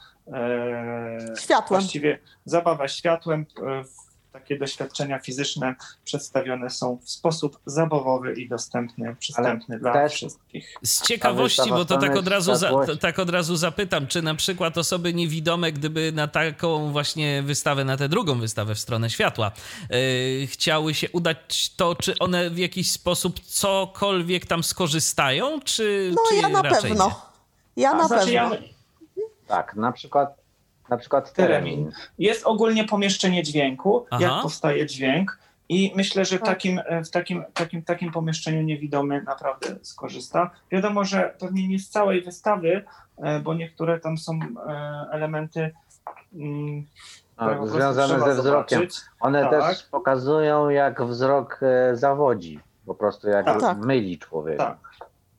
Speaker 3: e,
Speaker 1: Światłem.
Speaker 3: właściwie zabawa światłem, e, takie doświadczenia fizyczne przedstawione są w sposób zabawowy i dostępny, przystępny dla
Speaker 4: też-
Speaker 3: wszystkich.
Speaker 2: z ciekawości,
Speaker 4: wystawa
Speaker 2: bo to tak
Speaker 4: strony
Speaker 2: od, razu za,
Speaker 4: światłości.
Speaker 2: tak od razu zapytam, czy na przykład osoby niewidome, gdyby na taką właśnie wystawę, na tę drugą wystawę w stronę światła, yy, chciały się udać, to czy one w jakiś sposób cokolwiek tam skorzystają, czy,
Speaker 1: no
Speaker 2: czy
Speaker 1: ja na
Speaker 2: raczej
Speaker 1: pewno.
Speaker 2: nie?
Speaker 1: Ja
Speaker 3: A
Speaker 1: na
Speaker 3: znaczy
Speaker 1: pewno.
Speaker 3: ja,
Speaker 4: Tak, na przykład, na przykład
Speaker 3: Teremin.
Speaker 4: Teremin.
Speaker 3: jest ogólnie pomieszczenie dźwięku,
Speaker 2: Aha.
Speaker 3: jak powstaje dźwięk i myślę, że w
Speaker 5: Tak.
Speaker 3: takim, w takim, takim, takim pomieszczeniu niewidomy naprawdę skorzysta. Wiadomo, że pewnie nie z całej wystawy, e, bo niektóre tam są e, elementy, mm, które po
Speaker 4: No,
Speaker 3: prostu
Speaker 4: związane
Speaker 3: trzeba
Speaker 4: ze wzrokiem.
Speaker 3: zobaczyć.
Speaker 4: One
Speaker 3: Tak.
Speaker 4: też pokazują, jak wzrok e, zawodzi. Po prostu jak
Speaker 3: Tak.
Speaker 1: Tak.
Speaker 4: myli człowieka.
Speaker 3: Tak.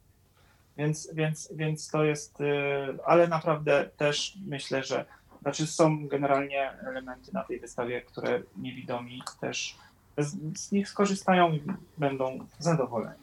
Speaker 3: Więc, więc, więc to jest, y, ale naprawdę też myślę, że znaczy są generalnie elementy na tej wystawie, które niewidomi też z, z nich skorzystają i będą zadowoleni.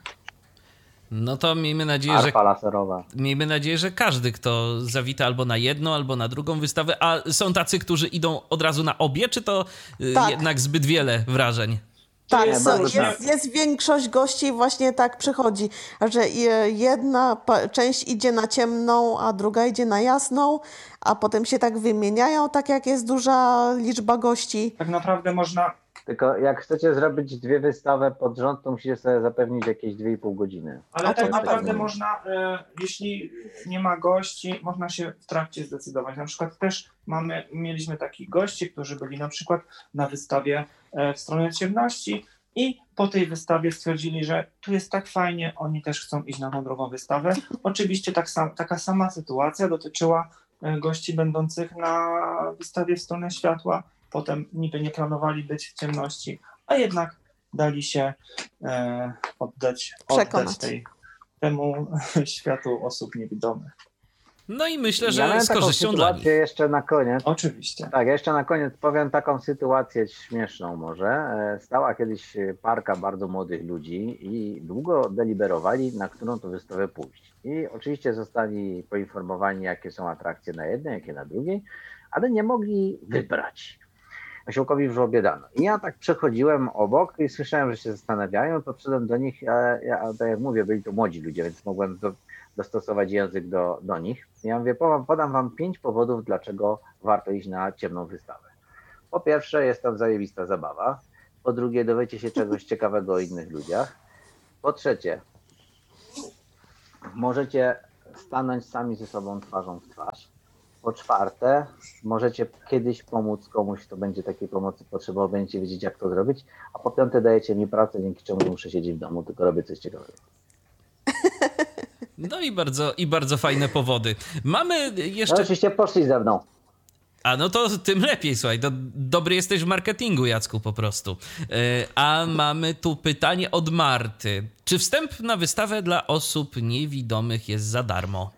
Speaker 2: No to miejmy nadzieję, że
Speaker 4: Arfa laserowa.
Speaker 2: miejmy nadzieję, że każdy, kto zawita albo na jedną, albo na drugą wystawę, a są tacy, którzy idą od razu na obie, czy to y,
Speaker 1: Tak.
Speaker 2: jednak zbyt wiele wrażeń?
Speaker 1: Tak,
Speaker 3: jest
Speaker 1: so,
Speaker 3: różne.
Speaker 1: jest, jest większość gości właśnie tak przychodzi, że je- jedna pa- część idzie na ciemną, a druga idzie na jasną, a potem się tak wymieniają, tak jak jest duża liczba gości.
Speaker 3: Tak naprawdę można,
Speaker 4: Tylko jak chcecie zrobić dwie wystawy pod rząd, to musicie sobie zapewnić jakieś dwie i pół godziny.
Speaker 3: ale
Speaker 1: A to
Speaker 3: tak
Speaker 1: na
Speaker 3: naprawdę
Speaker 4: pewno.
Speaker 3: można, e, jeśli nie ma gości, można się w trakcie zdecydować. Na przykład też mamy, mieliśmy takich gości, którzy byli na przykład na wystawie e, w stronie ciemności i po tej wystawie stwierdzili, że tu jest tak fajnie, oni też chcą iść na tą drugą wystawę. Oczywiście tak sam, taka sama sytuacja dotyczyła e, gości będących na wystawie w stronę światła. Potem niby nie planowali być w ciemności, a jednak dali się e, oddać,
Speaker 1: Przekonać.
Speaker 3: oddać tej, temu światu osób niewidomych.
Speaker 2: No i myślę,
Speaker 4: Ja
Speaker 2: że
Speaker 4: miałem
Speaker 2: z
Speaker 4: taką
Speaker 2: korzyścią dla nich.
Speaker 4: sytuację jeszcze na koniec.
Speaker 3: Oczywiście.
Speaker 4: Tak, jeszcze na koniec powiem taką sytuację śmieszną może. E, Stała kiedyś parka bardzo młodych ludzi i długo deliberowali, na którą to wystawę pójść. I oczywiście zostali poinformowani, jakie są atrakcje na jednej, jakie na drugiej, ale nie mogli wybrać. osiołkowi w żłobie dano. I ja tak przechodziłem obok i słyszałem, że się zastanawiają, podszedłem do nich, a ja, tak jak mówię, byli to młodzi ludzie, więc mogłem do, dostosować język do, do nich. I ja mówię, podam wam pięć powodów, dlaczego warto iść na ciemną wystawę. Po pierwsze, jest tam zajebista zabawa. Po drugie, dowiecie się czegoś ciekawego o innych ludziach. Po trzecie, możecie stanąć sami ze sobą twarzą w twarz. Po czwarte, możecie kiedyś pomóc komuś, kto będzie takiej pomocy potrzebował, będziecie wiedzieć, jak to zrobić. A po piąte, dajecie mi pracę, dzięki czemu nie muszę siedzieć w domu, tylko robię coś ciekawego.
Speaker 2: No i bardzo, i bardzo fajne powody. Mamy jeszcze...
Speaker 4: No oczywiście poszli ze mną.
Speaker 2: A no to tym lepiej, słuchaj, do, dobry jesteś w marketingu, Jacku, po prostu. Yy, a mamy tu pytanie od Marty. Czy wstęp na wystawę dla osób niewidomych jest za darmo?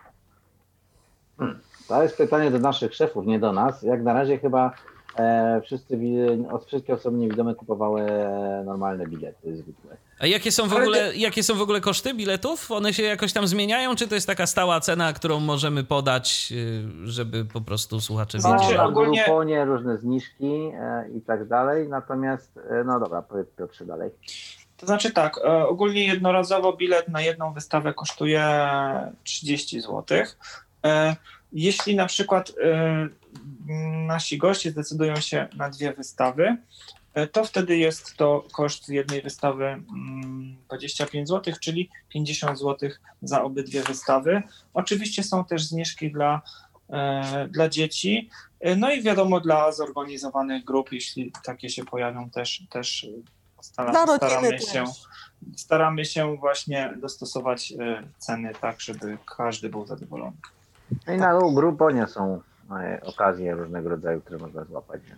Speaker 4: Hmm. To jest pytanie do naszych szefów, nie do nas. Jak na razie chyba e, wszyscy, wszystkie osoby niewidome kupowały normalne bilety zwykłe.
Speaker 2: A jakie są w ogóle, jakie są w ogóle koszty biletów? One się jakoś tam zmieniają, czy to jest taka stała cena, którą możemy podać, żeby po prostu słuchacze
Speaker 4: Są
Speaker 2: wiedzieli?
Speaker 4: na
Speaker 3: ogólnie-
Speaker 4: Grouponie różne zniżki e, i tak dalej, natomiast, e, no dobra, powiedz Piotrze dalej.
Speaker 3: To znaczy tak, e, ogólnie jednorazowo bilet na jedną wystawę kosztuje trzydzieści złotych. E, Jeśli na przykład e, nasi goście zdecydują się na dwie wystawy, e, to wtedy jest to koszt jednej wystawy mm, dwadzieścia pięć złotych, czyli pięćdziesiąt złotych za obydwie wystawy. Oczywiście są też zniżki dla, e, dla dzieci, e, no i wiadomo dla zorganizowanych grup, jeśli takie się pojawią też, też stara,
Speaker 1: Dla rodziny
Speaker 3: staramy
Speaker 1: też.
Speaker 3: się staramy się właśnie dostosować e, ceny tak, żeby każdy był zadowolony.
Speaker 4: No i na Grouponie są e, okazje różnego rodzaju, które można złapać, więc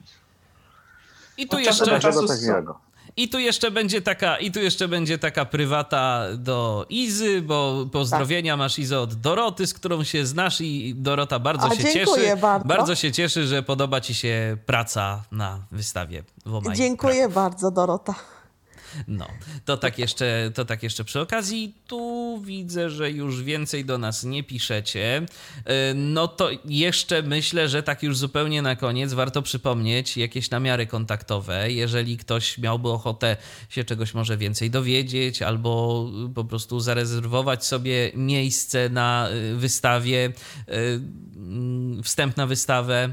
Speaker 2: I tu
Speaker 3: Od czasu
Speaker 2: jeszcze...
Speaker 3: do czasu
Speaker 4: dlaczego coś
Speaker 3: są-
Speaker 4: miłego.
Speaker 2: I tu jeszcze będzie taka, i tu jeszcze będzie taka prywata do Izy, bo pozdrowienia masz, Izo, od Doroty, z którą się znasz, i Dorota bardzo
Speaker 1: A,
Speaker 2: się
Speaker 1: dziękuję
Speaker 2: cieszy.
Speaker 1: bardzo.
Speaker 2: się cieszy, że podoba ci się praca na wystawie w Omaj.
Speaker 1: Dziękuję bardzo, Dorota.
Speaker 2: No, to tak jeszcze, to tak jeszcze przy okazji. Tu widzę, że już więcej do nas nie piszecie. No to jeszcze myślę, że tak już zupełnie na koniec warto przypomnieć jakieś namiary kontaktowe. Jeżeli ktoś miałby ochotę się czegoś może więcej dowiedzieć albo po prostu zarezerwować sobie miejsce na wystawie, wstęp na wystawę,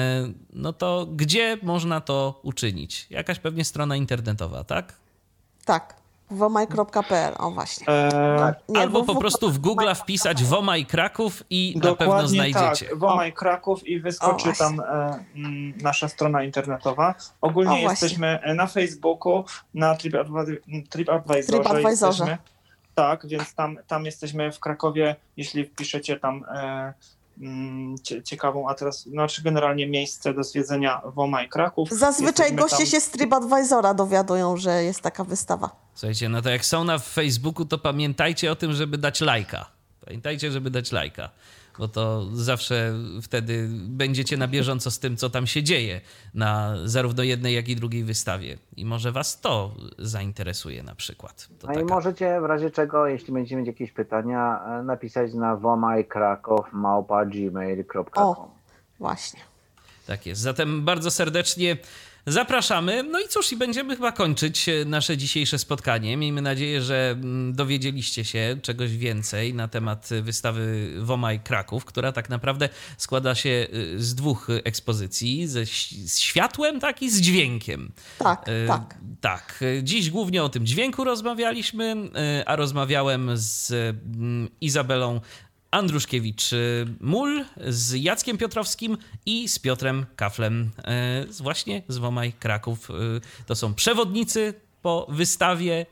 Speaker 2: no to gdzie można to uczynić? Jakaś pewnie strona internetowa, tak?
Speaker 1: Tak, womaj kropka p l, o właśnie.
Speaker 3: E,
Speaker 1: Nie,
Speaker 2: Albo
Speaker 1: w-
Speaker 2: po
Speaker 1: w-
Speaker 2: prostu w Google wpisać Womaj Kraków i na pewno
Speaker 3: Dokładnie
Speaker 2: znajdziecie.
Speaker 3: tak, Womaj Kraków i
Speaker 1: O,
Speaker 3: wyskoczy
Speaker 1: właśnie.
Speaker 3: tam e, mm, nasza strona internetowa. Ogólnie
Speaker 1: O, właśnie.
Speaker 3: jesteśmy na Facebooku, na TripAdvi- TripAdvisorze.
Speaker 1: TripAdvisorze.
Speaker 3: Jesteśmy. Tak, więc tam, tam jesteśmy w Krakowie, jeśli wpiszecie tam e, mm, cie, ciekawą adres, znaczy generalnie miejsce do zwiedzenia Womaj Kraków.
Speaker 1: Zazwyczaj
Speaker 3: Jesteśmy
Speaker 1: goście
Speaker 3: tam-
Speaker 1: się z TripAdvisora dowiadują, że jest taka wystawa.
Speaker 2: Słuchajcie, no to jak są na Facebooku, to pamiętajcie o tym, żeby dać lajka. Pamiętajcie, żeby dać lajka, bo to zawsze wtedy będziecie na bieżąco z tym, co tam się dzieje na zarówno jednej, jak i drugiej wystawie. I może was to zainteresuje na przykład. To
Speaker 4: No i
Speaker 2: taka...
Speaker 4: możecie w razie czego, jeśli będziecie mieć jakieś pytania, e, napisać na womajkrakow małpa gmail kropka com.
Speaker 1: O. Właśnie.
Speaker 2: Tak jest. Zatem bardzo serdecznie zapraszamy. No i cóż, i będziemy chyba kończyć nasze dzisiejsze spotkanie. Miejmy nadzieję, że mm, dowiedzieliście się czegoś więcej na temat wystawy Womaj Kraków, która tak naprawdę składa się y, z dwóch ekspozycji, ze, ś- z światłem, tak, i z dźwiękiem.
Speaker 1: Tak,
Speaker 2: Y,
Speaker 1: tak.
Speaker 2: Tak. Dziś głównie o tym dźwięku rozmawialiśmy, y, a rozmawiałem z mm, Izabelą Andruszkiewicz-Mul, z Jackiem Piotrowskim i z Piotrem Kaflem, z właśnie z Womaj Kraków. To są przewodnicy po wystawie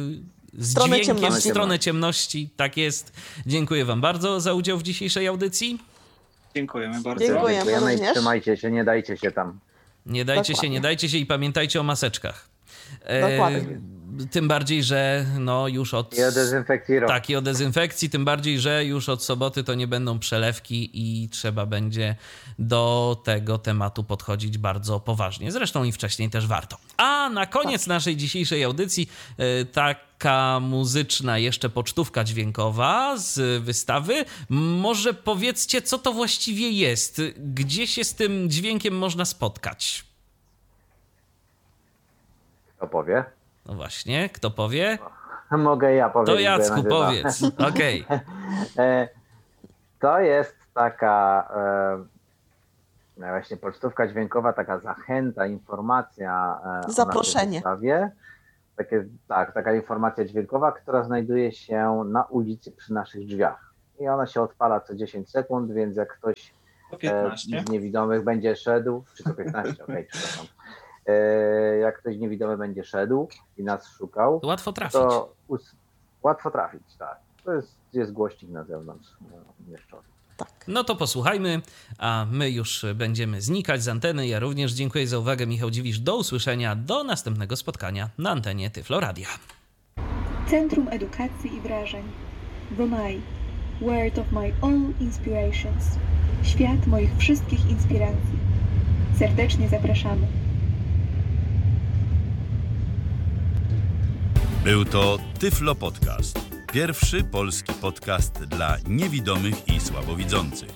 Speaker 2: z
Speaker 1: Stronę
Speaker 2: dźwiękiem w
Speaker 1: ciemności.
Speaker 2: stronę ciemności. Tak jest. Dziękuję wam bardzo za udział w dzisiejszej audycji.
Speaker 3: Dziękujemy bardzo.
Speaker 1: Dziękuję.
Speaker 4: Dziękujemy i
Speaker 1: również.
Speaker 4: trzymajcie się, nie dajcie się tam.
Speaker 2: Nie dajcie się,
Speaker 1: Dokładnie.
Speaker 2: nie dajcie się i pamiętajcie o maseczkach. E,
Speaker 1: Dokładnie.
Speaker 2: Tym bardziej, że no już od...
Speaker 4: I o dezynfekcji rąk.
Speaker 2: Tak, i o dezynfekcji, tym bardziej, że już od soboty to nie będą przelewki i trzeba będzie do tego tematu podchodzić bardzo poważnie. Zresztą i wcześniej też warto. A na koniec naszej dzisiejszej audycji y, taka muzyczna jeszcze pocztówka dźwiękowa z wystawy. Może powiedzcie, co to właściwie jest? Gdzie się z tym dźwiękiem można spotkać?
Speaker 4: Kto powie?
Speaker 2: No właśnie, kto powie?
Speaker 4: Mogę ja powiedzieć.
Speaker 2: To Jacku, powiedz. Okej.
Speaker 4: Okay. To jest taka e, właśnie pocztówka dźwiękowa, taka zachęta, informacja e,
Speaker 1: Zaproszenie.
Speaker 4: o naszej wystawie. Takie, tak, taka informacja dźwiękowa, która znajduje się na ulicy przy naszych drzwiach. I ona się odpala co dziesięć sekund, więc jak ktoś e, z niewidomych będzie szedł, czy co piętnaście, okej, okay, przepraszam. E, jak ktoś niewidomy będzie szedł i nas szukał,
Speaker 2: to łatwo trafić.
Speaker 4: To us- łatwo trafić, tak. To jest, jest głośnik na zewnątrz umieszczony.
Speaker 1: Tak.
Speaker 2: No to posłuchajmy, a my już będziemy znikać z anteny. Ja również dziękuję za uwagę. Michał Dziwisz, do usłyszenia, do następnego spotkania na antenie Tyflo Radia.
Speaker 6: Centrum Edukacji i Wrażeń. The My. World of my all inspirations. Świat moich wszystkich inspiracji. Serdecznie zapraszamy.
Speaker 7: Był to Tyflo Podcast. Pierwszy polski podcast dla niewidomych i słabowidzących.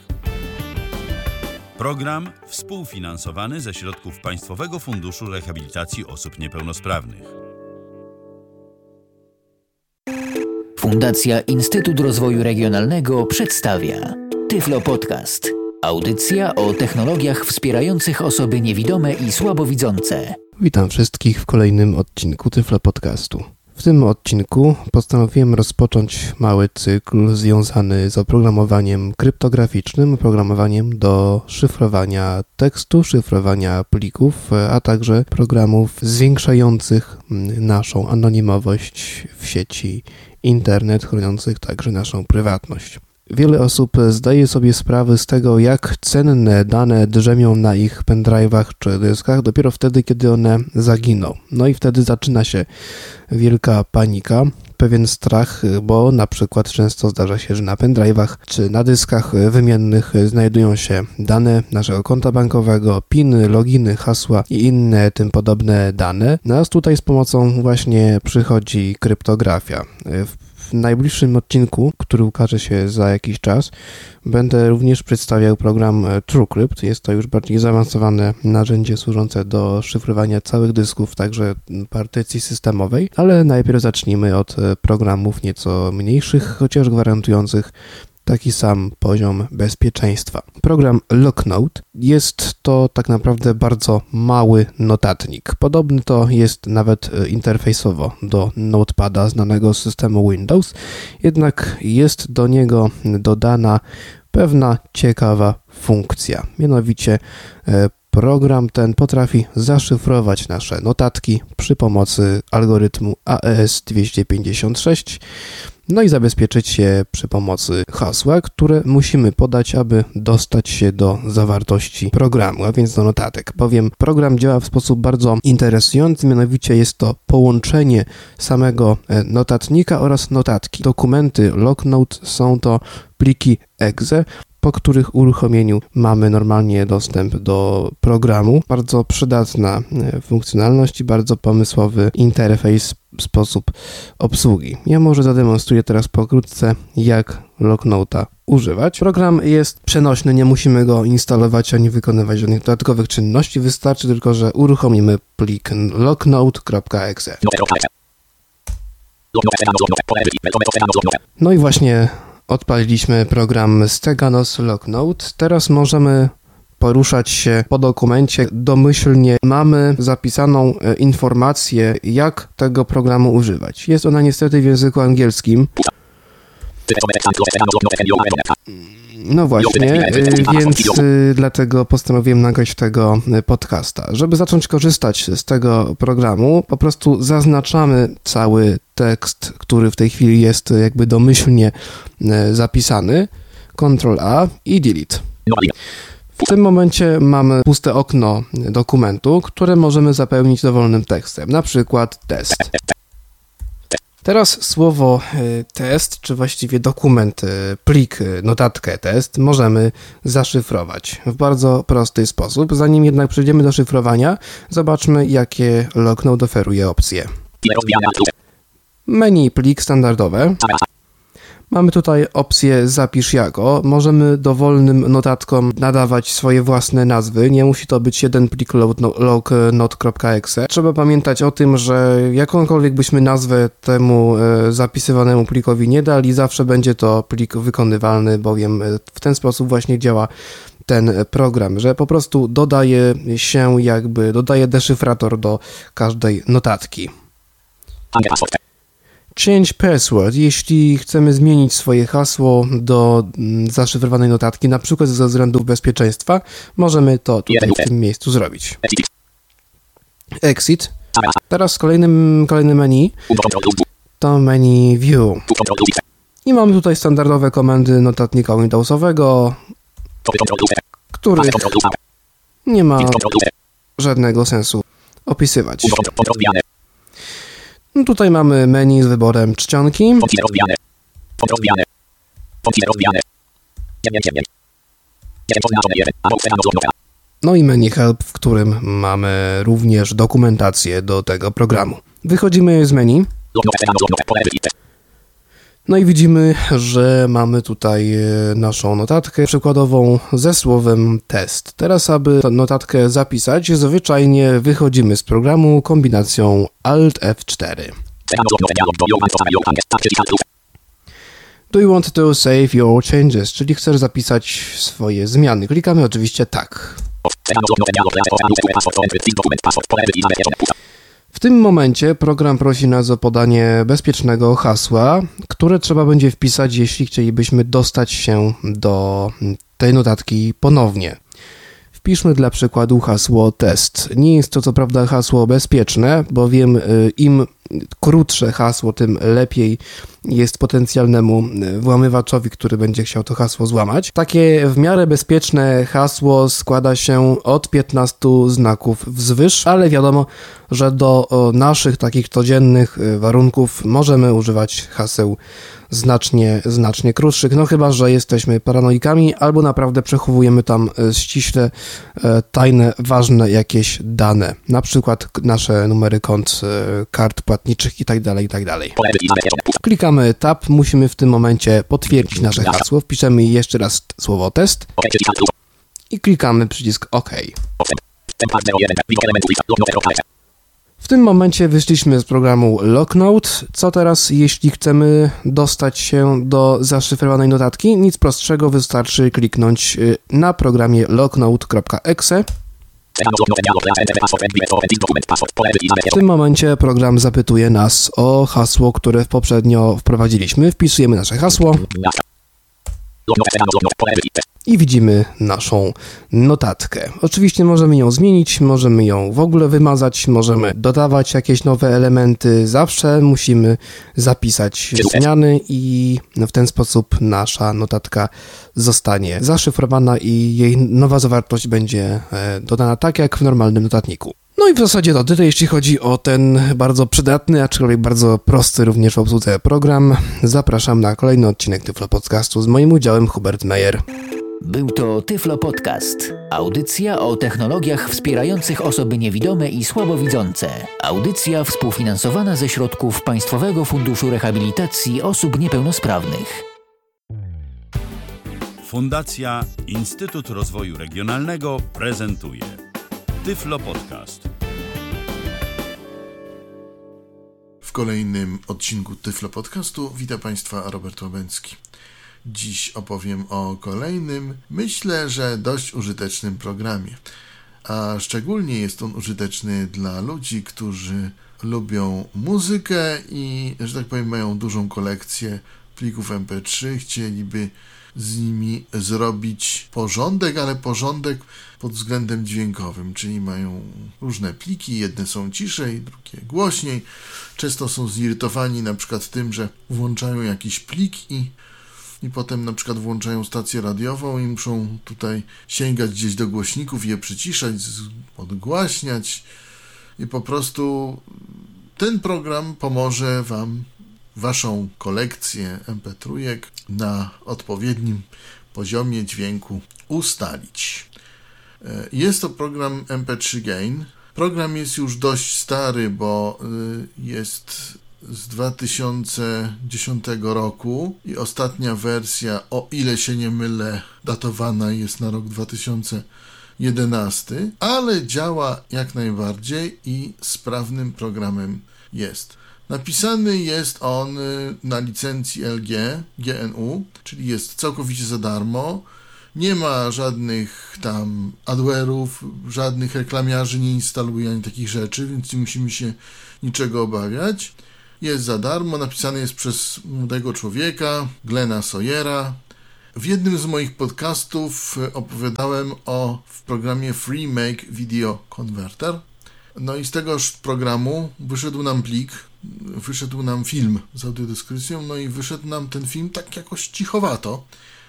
Speaker 7: Program współfinansowany ze środków Państwowego Funduszu Rehabilitacji Osób Niepełnosprawnych.
Speaker 8: Fundacja Instytut Rozwoju Regionalnego przedstawia Tyflo Podcast. Audycja o technologiach wspierających osoby niewidome i słabowidzące.
Speaker 9: Witam wszystkich w kolejnym odcinku Tyflo Podcastu. W tym odcinku postanowiłem rozpocząć mały cykl związany z oprogramowaniem kryptograficznym, oprogramowaniem do szyfrowania tekstu, szyfrowania plików, a także programów zwiększających naszą anonimowość w sieci internet, chroniących także naszą prywatność. Wiele osób zdaje sobie sprawę z tego, jak cenne dane drzemią na ich pendrive'ach czy dyskach dopiero wtedy, kiedy one zaginą. No i wtedy zaczyna się wielka panika, pewien strach, bo na przykład często zdarza się, że na pendrive'ach czy na dyskach wymiennych znajdują się dane naszego konta bankowego, piny, loginy, hasła i inne tym podobne dane. No a tutaj z pomocą właśnie przychodzi kryptografia. W najbliższym odcinku, który ukaże się za jakiś czas, będę również przedstawiał program TrueCrypt. Jest to już bardziej zaawansowane narzędzie służące do szyfrowania całych dysków, także partycji systemowej, ale najpierw zacznijmy od programów nieco mniejszych, chociaż gwarantujących taki sam poziom bezpieczeństwa. Program Locknote jest to tak naprawdę bardzo mały notatnik. Podobny to jest nawet interfejsowo do Notepada znanego z systemu Windows, jednak jest do niego dodana pewna ciekawa funkcja. Mianowicie program ten potrafi zaszyfrować nasze notatki przy pomocy algorytmu A E S dwieście pięćdziesiąt sześć, no i zabezpieczyć je przy pomocy hasła, które musimy podać, aby dostać się do zawartości programu, a więc do notatek. Bowiem program działa w sposób bardzo interesujący, mianowicie jest to połączenie samego notatnika oraz notatki. Dokumenty Locknote są to pliki exe, po których uruchomieniu mamy normalnie dostęp do programu. Bardzo przydatna funkcjonalność i bardzo pomysłowy interfejs, sposób obsługi. Ja może zademonstruję teraz pokrótce, jak Locknote'a używać. Program jest przenośny, nie musimy go instalować ani wykonywać żadnych dodatkowych czynności, wystarczy tylko, że uruchomimy plik locknote kropka exe. No i właśnie odpaliliśmy program Steganos Locknote. Teraz możemy poruszać się po dokumencie. Domyślnie mamy zapisaną informację, jak tego programu używać. Jest ona niestety w języku angielskim. No właśnie, więc dlatego postanowiłem nagrać tego podcasta. Żeby zacząć korzystać z tego programu, po prostu zaznaczamy cały tekst, który w tej chwili jest jakby domyślnie zapisany. kontrol A i delete. W tym momencie mamy puste okno dokumentu, które możemy zapełnić dowolnym tekstem, na przykład test. Teraz słowo test, czy właściwie dokument, plik, notatkę test możemy zaszyfrować w bardzo prosty sposób. Zanim jednak przejdziemy do szyfrowania, zobaczmy, jakie Locknote oferuje opcje. Menu plik standardowe. Mamy tutaj opcję zapisz jako. Możemy dowolnym notatkom nadawać swoje własne nazwy. Nie musi to być jeden plik lognot.exe. Trzeba pamiętać o tym, że jakąkolwiek byśmy nazwę temu zapisywanemu plikowi nie dali, zawsze będzie to plik wykonywalny, bowiem w ten sposób właśnie działa ten program, że po prostu dodaje się jakby, dodaje deszyfrator do każdej notatki. Change password. Jeśli chcemy zmienić swoje hasło do zaszyfrowanej notatki, na przykład ze względów bezpieczeństwa, możemy to tutaj w tym miejscu zrobić. Exit. Teraz kolejnym, kolejne menu to menu View. I mamy tutaj standardowe komendy notatnika Windowsowego, który nie ma żadnego sensu opisywać. No tutaj mamy menu z wyborem czcionki. No i menu Help, w którym mamy również dokumentację do tego programu. Wychodzimy z menu. No i widzimy, że mamy tutaj naszą notatkę przykładową ze słowem test. Teraz, aby tę notatkę zapisać, zwyczajnie wychodzimy z programu kombinacją Alt F cztery. Do you want to save your changes? Czyli chcesz zapisać swoje zmiany. Klikamy oczywiście tak. W tym momencie program prosi nas o podanie bezpiecznego hasła, które trzeba będzie wpisać, jeśli chcielibyśmy dostać się do tej notatki ponownie. Wpiszmy dla przykładu hasło test. Nie jest to co prawda hasło bezpieczne, bowiem im krótsze hasło, tym lepiej jest potencjalnemu włamywaczowi, który będzie chciał to hasło złamać. Takie w miarę bezpieczne hasło składa się od piętnastu znaków wzwyż, ale wiadomo, że do naszych takich codziennych warunków możemy używać haseł znacznie, znacznie krótszych, no chyba że jesteśmy paranoikami albo naprawdę przechowujemy tam ściśle tajne, ważne jakieś dane, na przykład nasze numery kont, kart płatniczych i tak dalej, i tak dalej. Klikamy Tab, musimy w tym momencie potwierdzić nasze hasło, wpiszemy jeszcze raz słowo test i klikamy przycisk OK. W tym momencie wyszliśmy z programu Lognote. Co teraz, jeśli chcemy dostać się do zaszyfrowanej notatki? Nic prostszego, wystarczy kliknąć na programie lognote.exe. W tym momencie program zapytuje nas o hasło, które poprzednio wprowadziliśmy. Wpisujemy nasze hasło i widzimy naszą notatkę. Oczywiście możemy ją zmienić, możemy ją w ogóle wymazać, możemy dodawać jakieś nowe elementy. Zawsze musimy zapisać zmiany i w ten sposób nasza notatka zostanie zaszyfrowana i jej nowa zawartość będzie dodana tak jak w normalnym notatniku. No i w zasadzie to tyle, jeśli chodzi o ten bardzo przydatny, aczkolwiek bardzo prosty również w obsłudze program. Zapraszam na kolejny odcinek Tyflo Podcastu z moim udziałem Hubert Meyer.
Speaker 8: Był to Tyflo Podcast. Audycja o technologiach wspierających osoby niewidome i słabowidzące. Audycja współfinansowana ze środków Państwowego Funduszu Rehabilitacji Osób Niepełnosprawnych.
Speaker 7: Fundacja Instytut Rozwoju Regionalnego prezentuje Tyflo Podcast.
Speaker 10: W kolejnym odcinku Tyflo Podcastu witam Państwa Robert Łabęcki. Dziś opowiem o kolejnym, myślę, że dość użytecznym programie. A szczególnie jest on użyteczny dla ludzi, którzy lubią muzykę i, że tak powiem, mają dużą kolekcję plików em pe trzy, chcieliby z nimi zrobić porządek, ale porządek pod względem dźwiękowym, czyli mają różne pliki, jedne są ciszej, drugie głośniej. Często są zirytowani na przykład tym, że włączają jakiś plik i, i potem na przykład włączają stację radiową i muszą tutaj sięgać gdzieś do głośników, je przyciszać, odgłaśniać i po prostu ten program pomoże Wam Waszą kolekcję em pe trzy na odpowiednim poziomie dźwięku ustalić. Jest to program em pe trzy Gain. Program jest już dość stary, bo jest z dwa tysiące dziesiątego roku i ostatnia wersja, o ile się nie mylę, datowana jest na rok dwa tysiące jedenasty, ale działa jak najbardziej i sprawnym programem jest. Napisany jest on na licencji L G, G N U, czyli jest całkowicie za darmo. Nie ma żadnych tam adware'ów, żadnych reklamiarzy nie instaluje ani takich rzeczy, więc nie musimy się niczego obawiać. Jest za darmo, napisany jest przez młodego człowieka, Glena Sawyera. W jednym z moich podcastów opowiadałem o w programie Free Make Video Converter. No i z tegoż programu wyszedł nam plik, wyszedł nam film z audiodeskrypcją, no i wyszedł nam ten film tak jakoś cichowato.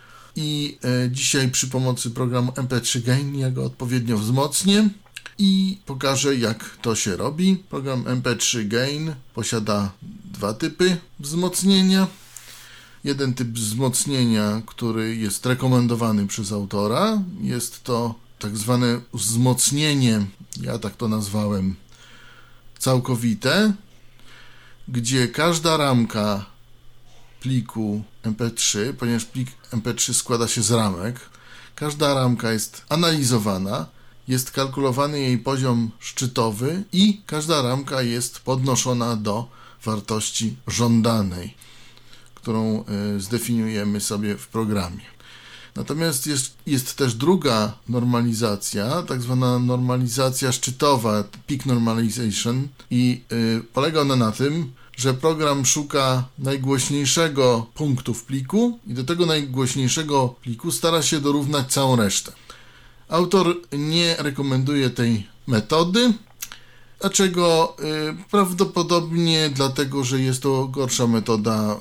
Speaker 10: I e, dzisiaj przy pomocy programu M P trzy Gain ja go odpowiednio wzmocnię i pokażę, jak to się robi. Program M P trzy Gain posiada dwa typy wzmocnienia. Jeden typ wzmocnienia, który jest rekomendowany przez autora, jest to tak zwane wzmocnienie, ja tak to nazwałem, całkowite, gdzie każda ramka pliku M P trzy, ponieważ plik M P trzy składa się z ramek, każda ramka jest analizowana, jest kalkulowany jej poziom szczytowy i każda ramka jest podnoszona do wartości żądanej, którą zdefiniujemy sobie w programie. Natomiast jest, jest też druga normalizacja, tak zwana normalizacja szczytowa, peak normalization, i y, polega ona na tym, że program szuka najgłośniejszego punktu w pliku i do tego najgłośniejszego pliku stara się dorównać całą resztę. Autor nie rekomenduje tej metody, dlaczego? Y, prawdopodobnie dlatego, że jest to gorsza metoda,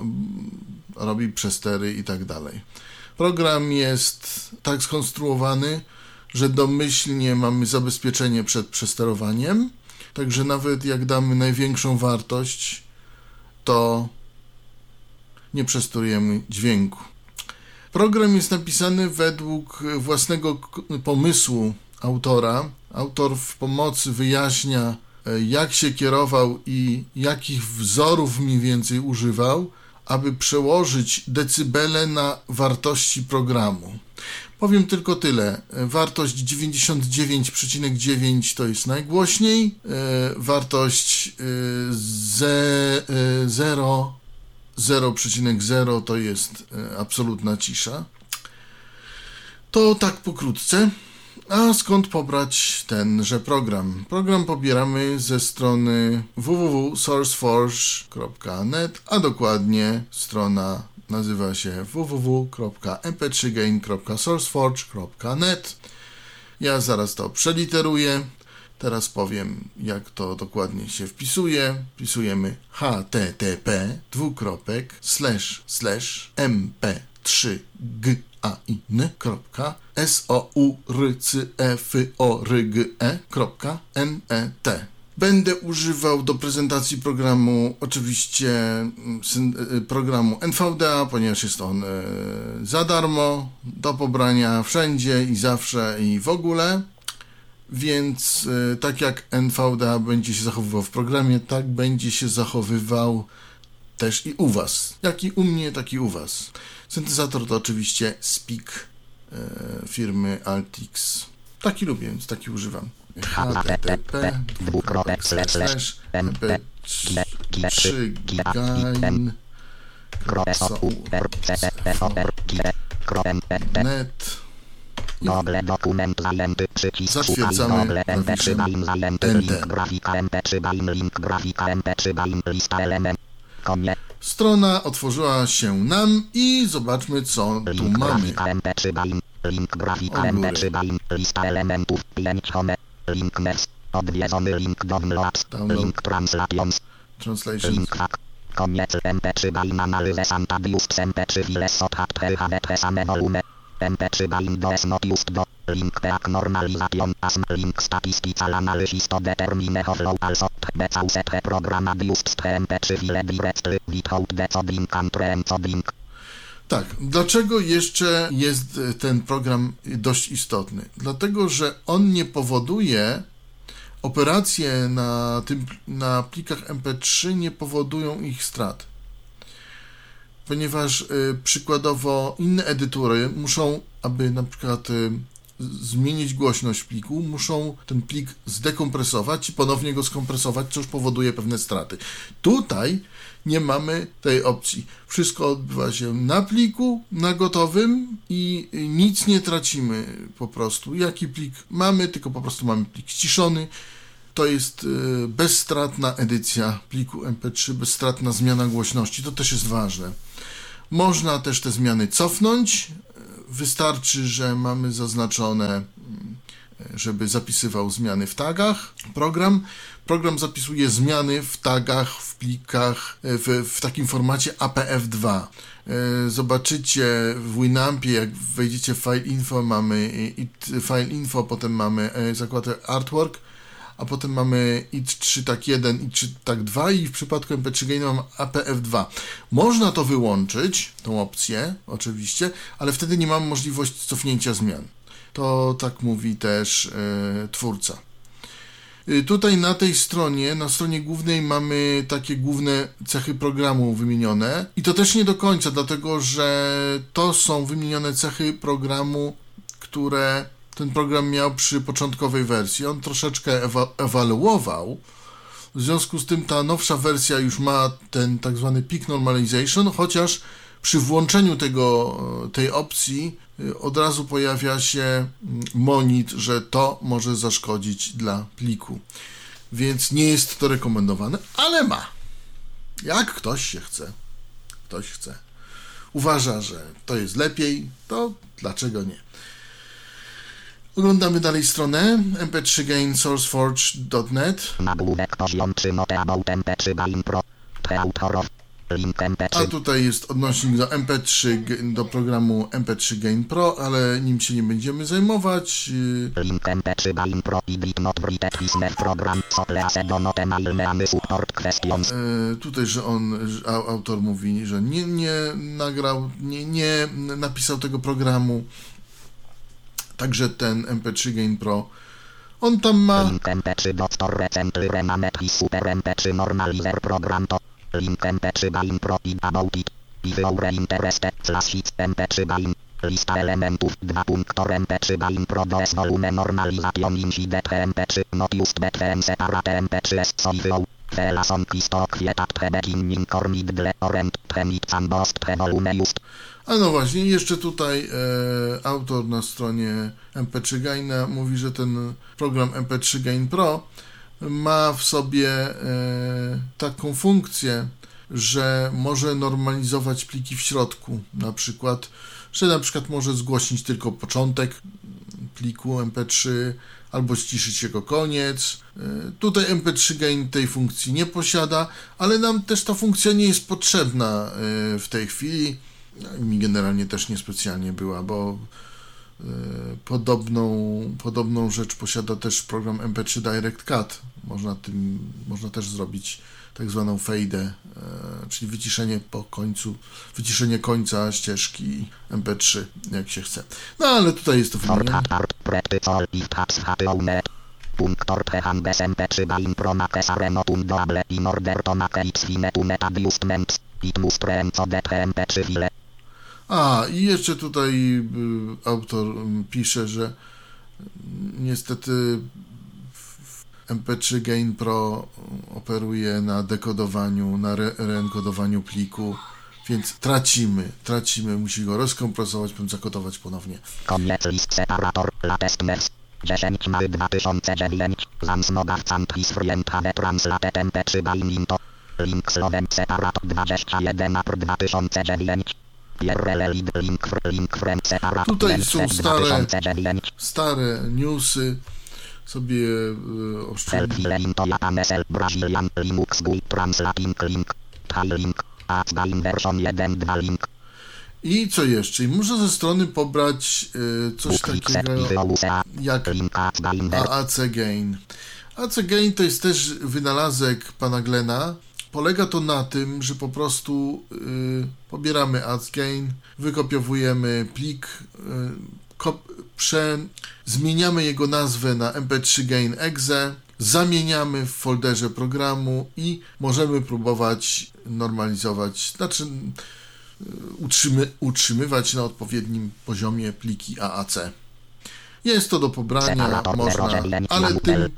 Speaker 10: robi przestery i tak dalej. Program jest tak skonstruowany, że domyślnie mamy zabezpieczenie przed przesterowaniem, także nawet jak damy największą wartość, to nie przesterujemy dźwięku. Program jest napisany według własnego pomysłu autora. Autor w pomocy wyjaśnia, jak się kierował i jakich wzorów mniej więcej używał, aby przełożyć decybele na wartości programu. Powiem tylko tyle. Wartość dziewięćdziesiąt dziewięć przecinek dziewięć to jest najgłośniej. Wartość zero przecinek zero to jest absolutna cisza. To tak pokrótce. A skąd pobrać tenże program? Program pobieramy ze strony w w w kropka sourceforge kropka net, a dokładnie strona nazywa się w w w kropka m p trzy gain kropka sourceforge kropka net. Ja zaraz to przeliteruję. Teraz powiem, jak to dokładnie się wpisuje. Wpisujemy http dwukropek slash slash mp3 g a i n kropka sourceforge kropka net. Będę używał do prezentacji programu oczywiście programu N V D A, ponieważ jest on za darmo, do pobrania wszędzie i zawsze i w ogóle. Więc tak jak N V D A będzie się zachowywał w programie, tak będzie się zachowywał też i u was. Jak i u mnie, tak i u was. Syntezator to oczywiście Speak e, firmy Altix. Taki lubię, więc taki używam. http dwukropek slash mp trzy gain net. Zatwierdzamy, Enter. Strona otworzyła się nam i zobaczmy, co tu mamy.
Speaker 11: Link grafika M P trzy Gain, lista elementów, pięć home, link next, odwiedzony link downloads, link translations, link hack, koniec M P trzy Gain, analyze Santa Biust, M P trzy files od H T H D same volume, M P trzy Gain do S not used do, link peak normalization, asm, link statistical analysis to determine how low also, becau set program abused stre M P trzy file directly, without decoding and re-encoding.
Speaker 10: Tak, dlaczego jeszcze jest ten program dość istotny? Dlatego, że on nie powoduje operacje na, tym, na plikach em pe trzy nie powodują ich strat, ponieważ y, przykładowo inne edytory muszą, aby na przykład y, zmienić głośność pliku, muszą ten plik zdekompresować i ponownie go skompresować, co już powoduje pewne straty. Tutaj nie mamy tej opcji. Wszystko odbywa się na pliku, na gotowym i nic nie tracimy po prostu. Jaki plik mamy, tylko po prostu mamy plik ściszony. To jest bezstratna edycja pliku em pe trzy, bezstratna zmiana głośności. To też jest ważne. Można też te zmiany cofnąć. Wystarczy, że mamy zaznaczone, żeby zapisywał zmiany w tagach. Program, program zapisuje zmiany w tagach, w plikach, w, w takim formacie A P F dwa. Zobaczycie w Winampie, jak wejdziecie w File Info, mamy it File Info, potem mamy zakładkę Artwork, a potem mamy I T trzy tak jeden, I T trzy tak dwa i w przypadku em pe trzy Gain mam A P F dwa. Można to wyłączyć, tą opcję oczywiście, ale wtedy nie mam możliwości cofnięcia zmian. To tak mówi też e, twórca. E, tutaj na tej stronie, na stronie głównej mamy takie główne cechy programu wymienione i to też nie do końca, dlatego że to są wymienione cechy programu, które ten program miał przy początkowej wersji. On troszeczkę ewa- ewaluował. W związku z tym ta nowsza wersja już ma ten tak zwany peak normalization, chociaż przy włączeniu tego, tej opcji od razu pojawia się monit, że to może zaszkodzić dla pliku. Więc nie jest to rekomendowane, ale ma. Jak ktoś się chce, ktoś chce, uważa, że to jest lepiej, to dlaczego nie? Oglądamy dalej stronę em pe trzy gain sourceforge kropka net. A tutaj jest odnośnik do em pe trzy, do programu em pe trzy Gain Pro, ale nim się nie będziemy zajmować. Link em pe trzy Gain Pro i not program e, tutaj, że on, że autor mówi, że nie, nie nagrał, nie, nie napisał tego programu. Także ten em pe trzy Gain Pro, on tam ma... Link em pe trzy super em pe trzy normalizer program to link em pe trzy Gain Pro i about it i wyore interested slash hits em pe trzy Gain lista elementów dwa punktor em pe trzy Gain Pro dos volume normalization incident em pe trzy not used between separate em pe trzy s so i wyore Felason Kistok Kietat Prebeginning or Middle Orent Premit Sambost Prevolume Just. A no właśnie, jeszcze tutaj e, autor na stronie em pe trzy Gaina mówi, że ten program em pe trzy Gain Pro ma w sobie e, taką funkcję, że może normalizować pliki w środku, na przykład, że na przykład może zgłośnić tylko początek pliku em pe trzy albo ściszyć jego koniec. E, tutaj em pe trzy Gain tej funkcji nie posiada, ale nam też ta funkcja nie jest potrzebna e, w tej chwili. Mi generalnie też niespecjalnie była, bo y, podobną, podobną rzecz posiada też program em pe trzy Direct Cut. Można tym, można też zrobić tak zwaną fade, y, czyli wyciszenie po końcu, wyciszenie końca ścieżki em pe trzy, jak się chce. No ale tutaj jest to wymienione. Punktor Prehambes em pe trzy Gain Pro Makes Arenotum Doable in order to make its fine to net adjustments. It must reencode em pe trzy file. A, i jeszcze tutaj y, autor y, pisze, że y, niestety em pe trzy Gain Pro operuje na dekodowaniu, na re- reenkodowaniu pliku, więc tracimy, tracimy, musi go rozkompresować, potem zakodować ponownie. Koniec list separator, latest mers. dziesięć maja dwa tysiące dziewięć, Zansnogawcant Hisfrient Have Translate em pe trzy Gain Into. Link Slowen Separator dwadzieścia jeden april dwa tysiące dziewięć. Tutaj są stare, stare newsy, sobie e, oszczędzę. I co jeszcze? I muszę ze strony pobrać e, coś takiego jak A C Gain. A C Gain to jest też wynalazek pana Glena. Polega to na tym, że po prostu y, pobieramy A C Gain, wykopiowujemy plik, y, kop, prze, zmieniamy jego nazwę na em pe trzy Gain Exe zamieniamy w folderze programu i możemy próbować normalizować, znaczy utrzymy, utrzymywać na odpowiednim poziomie pliki A A C. Jest to do pobrania, można, ale tym...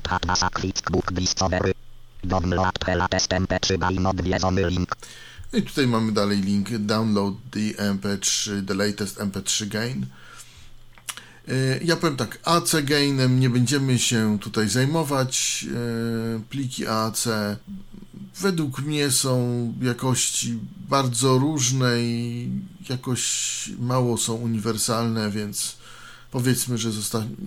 Speaker 10: I tutaj mamy dalej link download the M P trzy, the latest M P trzy gain. Ja powiem tak, A C gainem nie będziemy się tutaj zajmować. Pliki A A C według mnie są jakości bardzo różne i jakoś mało są uniwersalne, więc powiedzmy, że zostanie